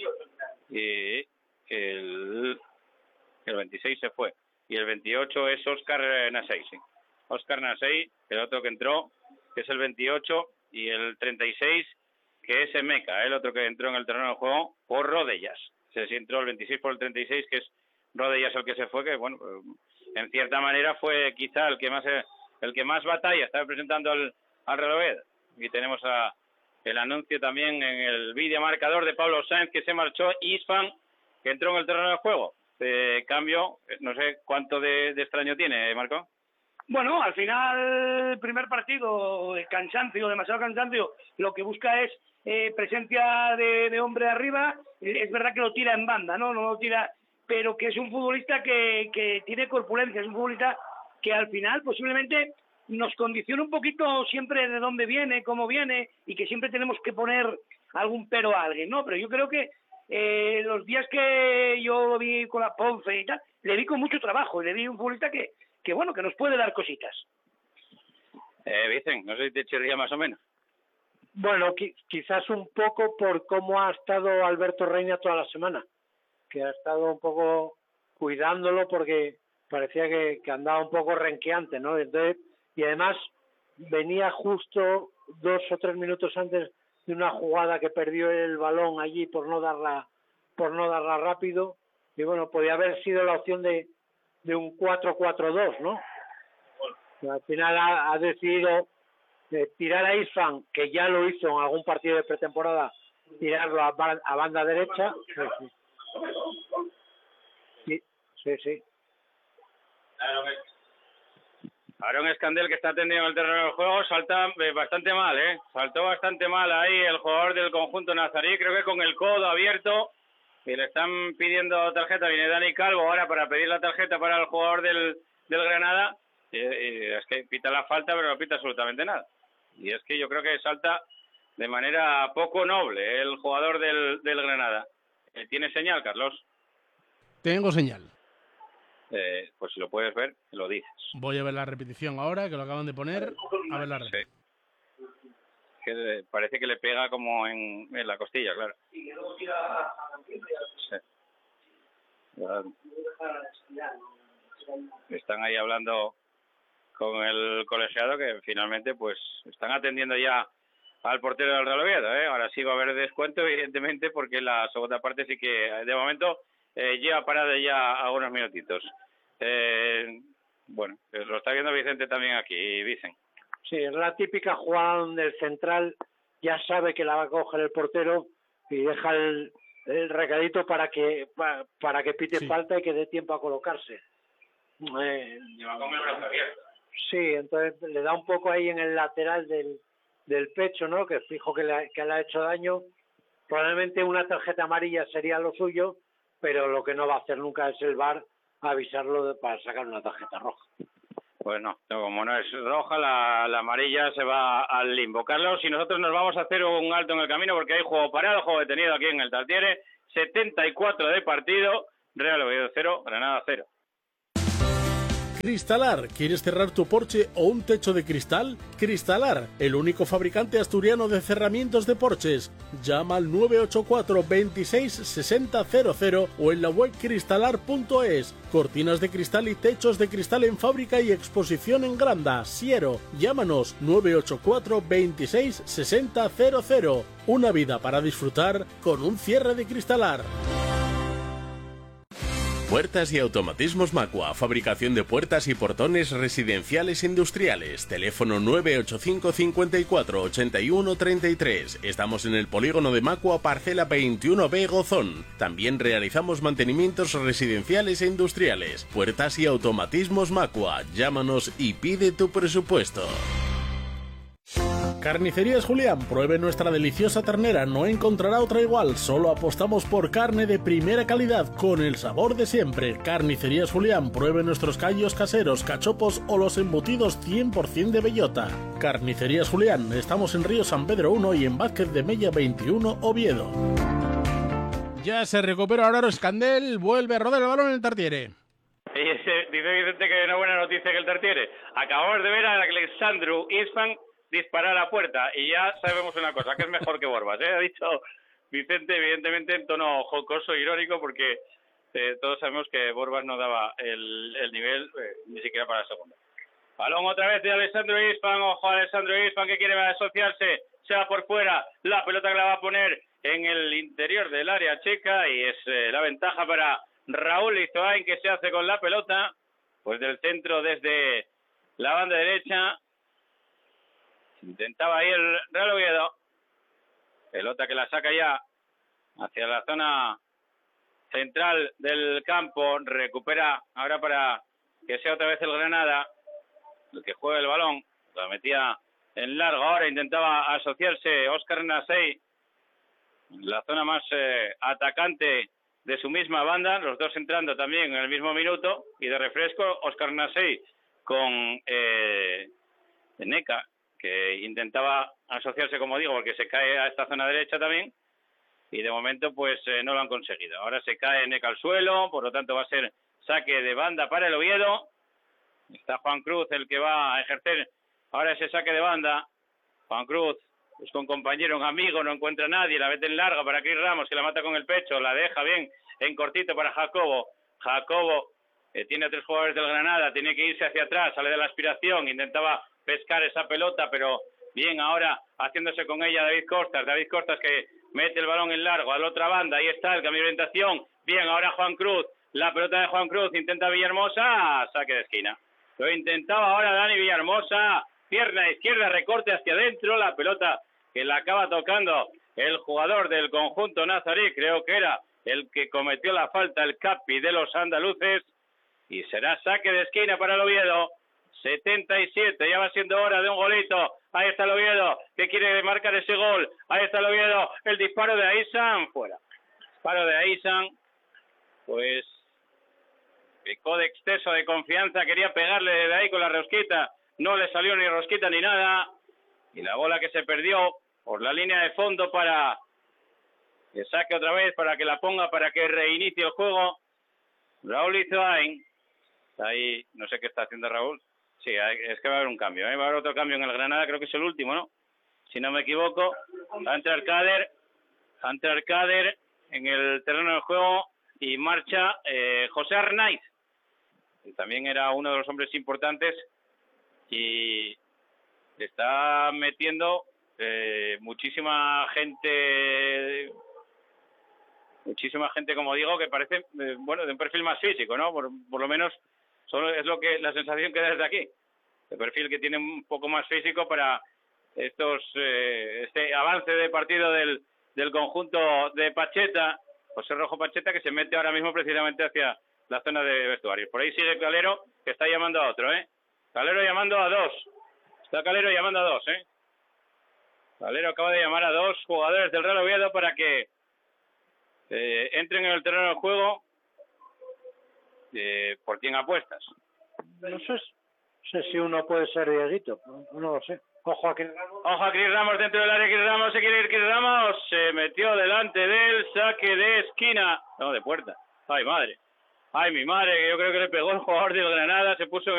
y el, el veintiséis se fue. Y el veintiocho es Óscar Nasei, sí. Óscar Nasei, el otro que entró, que es el veintiocho, y el treinta y seis, que es Emeka, el otro que entró en el terreno de juego por Rodellas. O sea, si entró el veintiséis por el treinta y seis, que es Rodellas el que se fue, que bueno, en cierta manera fue quizá el que más el que más batalla estaba presentando al, al Real Oviedo. Y tenemos a el anuncio también en el vídeo marcador de Pablo Sainz, que se marchó. Isfan, que entró en el terreno de juego. De cambio, no sé cuánto de, de extraño tiene, Marco. Bueno, al final, el primer partido, de cansancio, demasiado cansancio, lo que busca es eh, presencia de, de hombre arriba. Es verdad que lo tira en banda, ¿no? No lo tira, pero que es un futbolista que, que tiene corpulencia, es un futbolista que al final posiblemente nos condiciona un poquito siempre de dónde viene, cómo viene, y que siempre tenemos que poner algún pero a alguien, ¿no? Pero yo creo que eh, los días que yo lo vi con la Ponce y tal, le vi con mucho trabajo, y le vi un futbolista que, que bueno, que nos puede dar cositas. Eh, Vicen, no sé si te chirría más o menos. Bueno, qui- quizás un poco por cómo ha estado Alberto Reina toda la semana, que ha estado un poco cuidándolo porque parecía que, que andaba un poco renqueante, ¿no? Entonces, y además venía justo dos o tres minutos antes de una jugada que perdió el balón allí por no darla por no darla rápido, y bueno, podía haber sido la opción de, de un cuatro cuatro dos, ¿no? Y al final ha, ha decidido eh, tirar a Isfan, que ya lo hizo en algún partido de pretemporada, tirarlo a, a banda derecha. Sí, sí. Sí, sí, sí. Aaron Escandel, que está atendido en el terreno del juego, salta bastante mal, ¿eh? Saltó bastante mal ahí el jugador del conjunto nazarí, creo que con el codo abierto, y le están pidiendo tarjeta. Viene Dani Calvo ahora para pedir la tarjeta para el jugador del, del Granada, y, y es que pita la falta, pero no pita absolutamente nada. Y es que yo creo que salta de manera poco noble el jugador del, del Granada. ¿Tiene señal, Carlos? Tengo señal. Eh, pues si lo puedes ver, lo dices. Voy a ver la repetición ahora, que lo acaban de poner. A ver la repetición. Sí. Que parece que le pega como en, en la costilla, claro. Sí. Están ahí hablando con el colegiado, que finalmente pues están atendiendo ya al portero del Real Oviedo, ¿eh? Ahora sí va a haber descuento, evidentemente, porque la segunda parte sí que de momento eh, lleva parada ya algunos minutitos. Eh, bueno, lo está viendo Vicente también aquí, Vicen. Sí, es la típica jugada donde el central ya sabe que la va a coger el portero y deja el, el recadito para que para, para que pite sí. falta y que dé tiempo a colocarse. Eh, Lleva con el brazo abierto. Sí, entonces le da un poco ahí en el lateral del, del pecho, ¿no? Que fijo que le, que le ha hecho daño. Probablemente una tarjeta amarilla sería lo suyo, pero lo que no va a hacer nunca es el V A R avisarlo de, para sacar una tarjeta roja. Pues no, como no es roja, la, la amarilla se va al limbo. Carlos, y nosotros nos vamos a hacer un alto en el camino porque hay juego parado, juego detenido aquí en el Tartiere, setenta y cuatro de partido, Real Oviedo cero, Granada cero. Cristalar, ¿quieres cerrar tu porche o un techo de cristal? Cristalar, el único fabricante asturiano de cerramientos de porches. Llama al nueve ocho cuatro, veintiséis, sesenta, cero cero o en la web cristalar punto es. Cortinas de cristal y techos de cristal en fábrica y exposición en Granda, Siero. Llámanos nueve ocho cuatro, veintiséis, sesenta, cero cero. Una vida para disfrutar con un cierre de Cristalar. Puertas y automatismos Macua, fabricación de puertas y portones residenciales e industriales. Teléfono nueve ocho cinco, cincuenta y cuatro, ochenta y uno, treinta y tres. Estamos en el polígono de Macua, parcela veintiuno B, Gozón. También realizamos mantenimientos residenciales e industriales. Puertas y automatismos Macua. Llámanos y pide tu presupuesto. Carnicerías Julián, pruebe nuestra deliciosa ternera, no encontrará otra igual, solo apostamos por carne de primera calidad, con el sabor de siempre. Carnicerías Julián, pruebe nuestros callos caseros, cachopos o los embutidos cien por ciento de bellota. Carnicerías Julián, estamos en Río San Pedro uno y en Vázquez de Mella veintiuno, Oviedo. Ya se recupera Aurora Escandel, vuelve a rodar el balón en el Tartiere. Y dice Vicente que una buena noticia que el Tartiere. Acabamos de ver a Alexandru Isfan disparar a puerta y ya sabemos una cosa, que es mejor que Borbas, ¿eh? Ha dicho Vicente, evidentemente en tono jocoso, irónico, porque eh, todos sabemos que Borbas no daba el, el nivel eh, ni siquiera para la segunda. Balón otra vez de Alessandro Ispan, ojo a Alessandro Ispan que quiere asociarse, se va por fuera, la pelota que la va a poner en el interior del área checa y es eh, la ventaja para Raúl Lizoain, que se hace con la pelota, pues del centro desde la banda derecha. Intentaba ahí el Real Oviedo. Pelota que la saca ya hacia la zona central del campo. Recupera ahora para que sea otra vez el Granada el que juegue el balón. La metía en largo. Ahora intentaba asociarse Óscar Nasey, la zona más eh, atacante de su misma banda. Los dos entrando también en el mismo minuto. Y de refresco, Óscar Nasey con eh, Neca, que intentaba asociarse, como digo, porque se cae a esta zona derecha también, y de momento pues eh, no lo han conseguido. Ahora se cae Neca al suelo, por lo tanto va a ser saque de banda para el Oviedo. Está Juan Cruz el que va a ejercer ahora ese saque de banda. Juan Cruz, pues con compañero, un amigo, no encuentra a nadie, la mete en larga para Chris Ramos, que la mata con el pecho, la deja bien en cortito para Jacobo. Jacobo eh, tiene a tres jugadores del Granada, tiene que irse hacia atrás, sale de la aspiración, intentaba pescar esa pelota, pero bien ahora haciéndose con ella David Costas, David Costas que mete el balón en largo a la otra banda, ahí está el cambio de orientación, bien ahora Juan Cruz, la pelota de Juan Cruz, intenta Villahermosa, saque de esquina, lo intentaba ahora Dani Villahermosa, pierna izquierda, recorte hacia adentro, la pelota que la acaba tocando el jugador del conjunto nazarí, creo que era el que cometió la falta, el capi de los andaluces, y será saque de esquina para el Oviedo. setenta y siete, ya va siendo hora de un golito. Ahí está el Oviedo, que quiere marcar ese gol. Ahí está el Oviedo, el disparo de Aisan, fuera. Disparo de Aisan, pues picó de exceso de confianza, quería pegarle de ahí con la rosquita, no le salió ni rosquita ni nada. Y la bola que se perdió por la línea de fondo para que saque otra vez, para que la ponga, para que reinicie el juego. Raúl Lizoain, ahí no sé qué está haciendo Raúl. Sí, es que va a haber un cambio, ¿eh? Va a haber otro cambio en el Granada, creo que es el último, ¿no? Si no me equivoco, va a entrar Kader, va a entrar Kader en el terreno del juego y marcha eh, José Arnaiz, que también era uno de los hombres importantes y está metiendo eh, muchísima gente, muchísima gente, como digo, que parece, eh, bueno, de un perfil más físico, ¿no? Por, por lo menos solo es lo que la sensación que da desde aquí, el perfil que tiene un poco más físico para estos eh, este avance de partido del, del conjunto de Pacheta, José Rojo Pacheta, que se mete ahora mismo precisamente hacia la zona de vestuarios. Por ahí sigue Calero, que está llamando a otro, ¿eh? Calero llamando a dos. Está Calero llamando a dos, ¿eh? Calero acaba de llamar a dos jugadores del Real Oviedo para que eh, entren en el terreno del juego Eh, ¿Por quién apuestas? No sé, no sé si uno puede ser Dieguito, no, no lo sé. Ojo a Cris Ramos. Ojo a Cris Ramos dentro del área. Cris Ramos, se quiere ir Cris Ramos. Se metió delante del saque de esquina. No, de puerta. Ay, madre. Ay, mi madre, que yo creo que le pegó el jugador del Granada. Se puso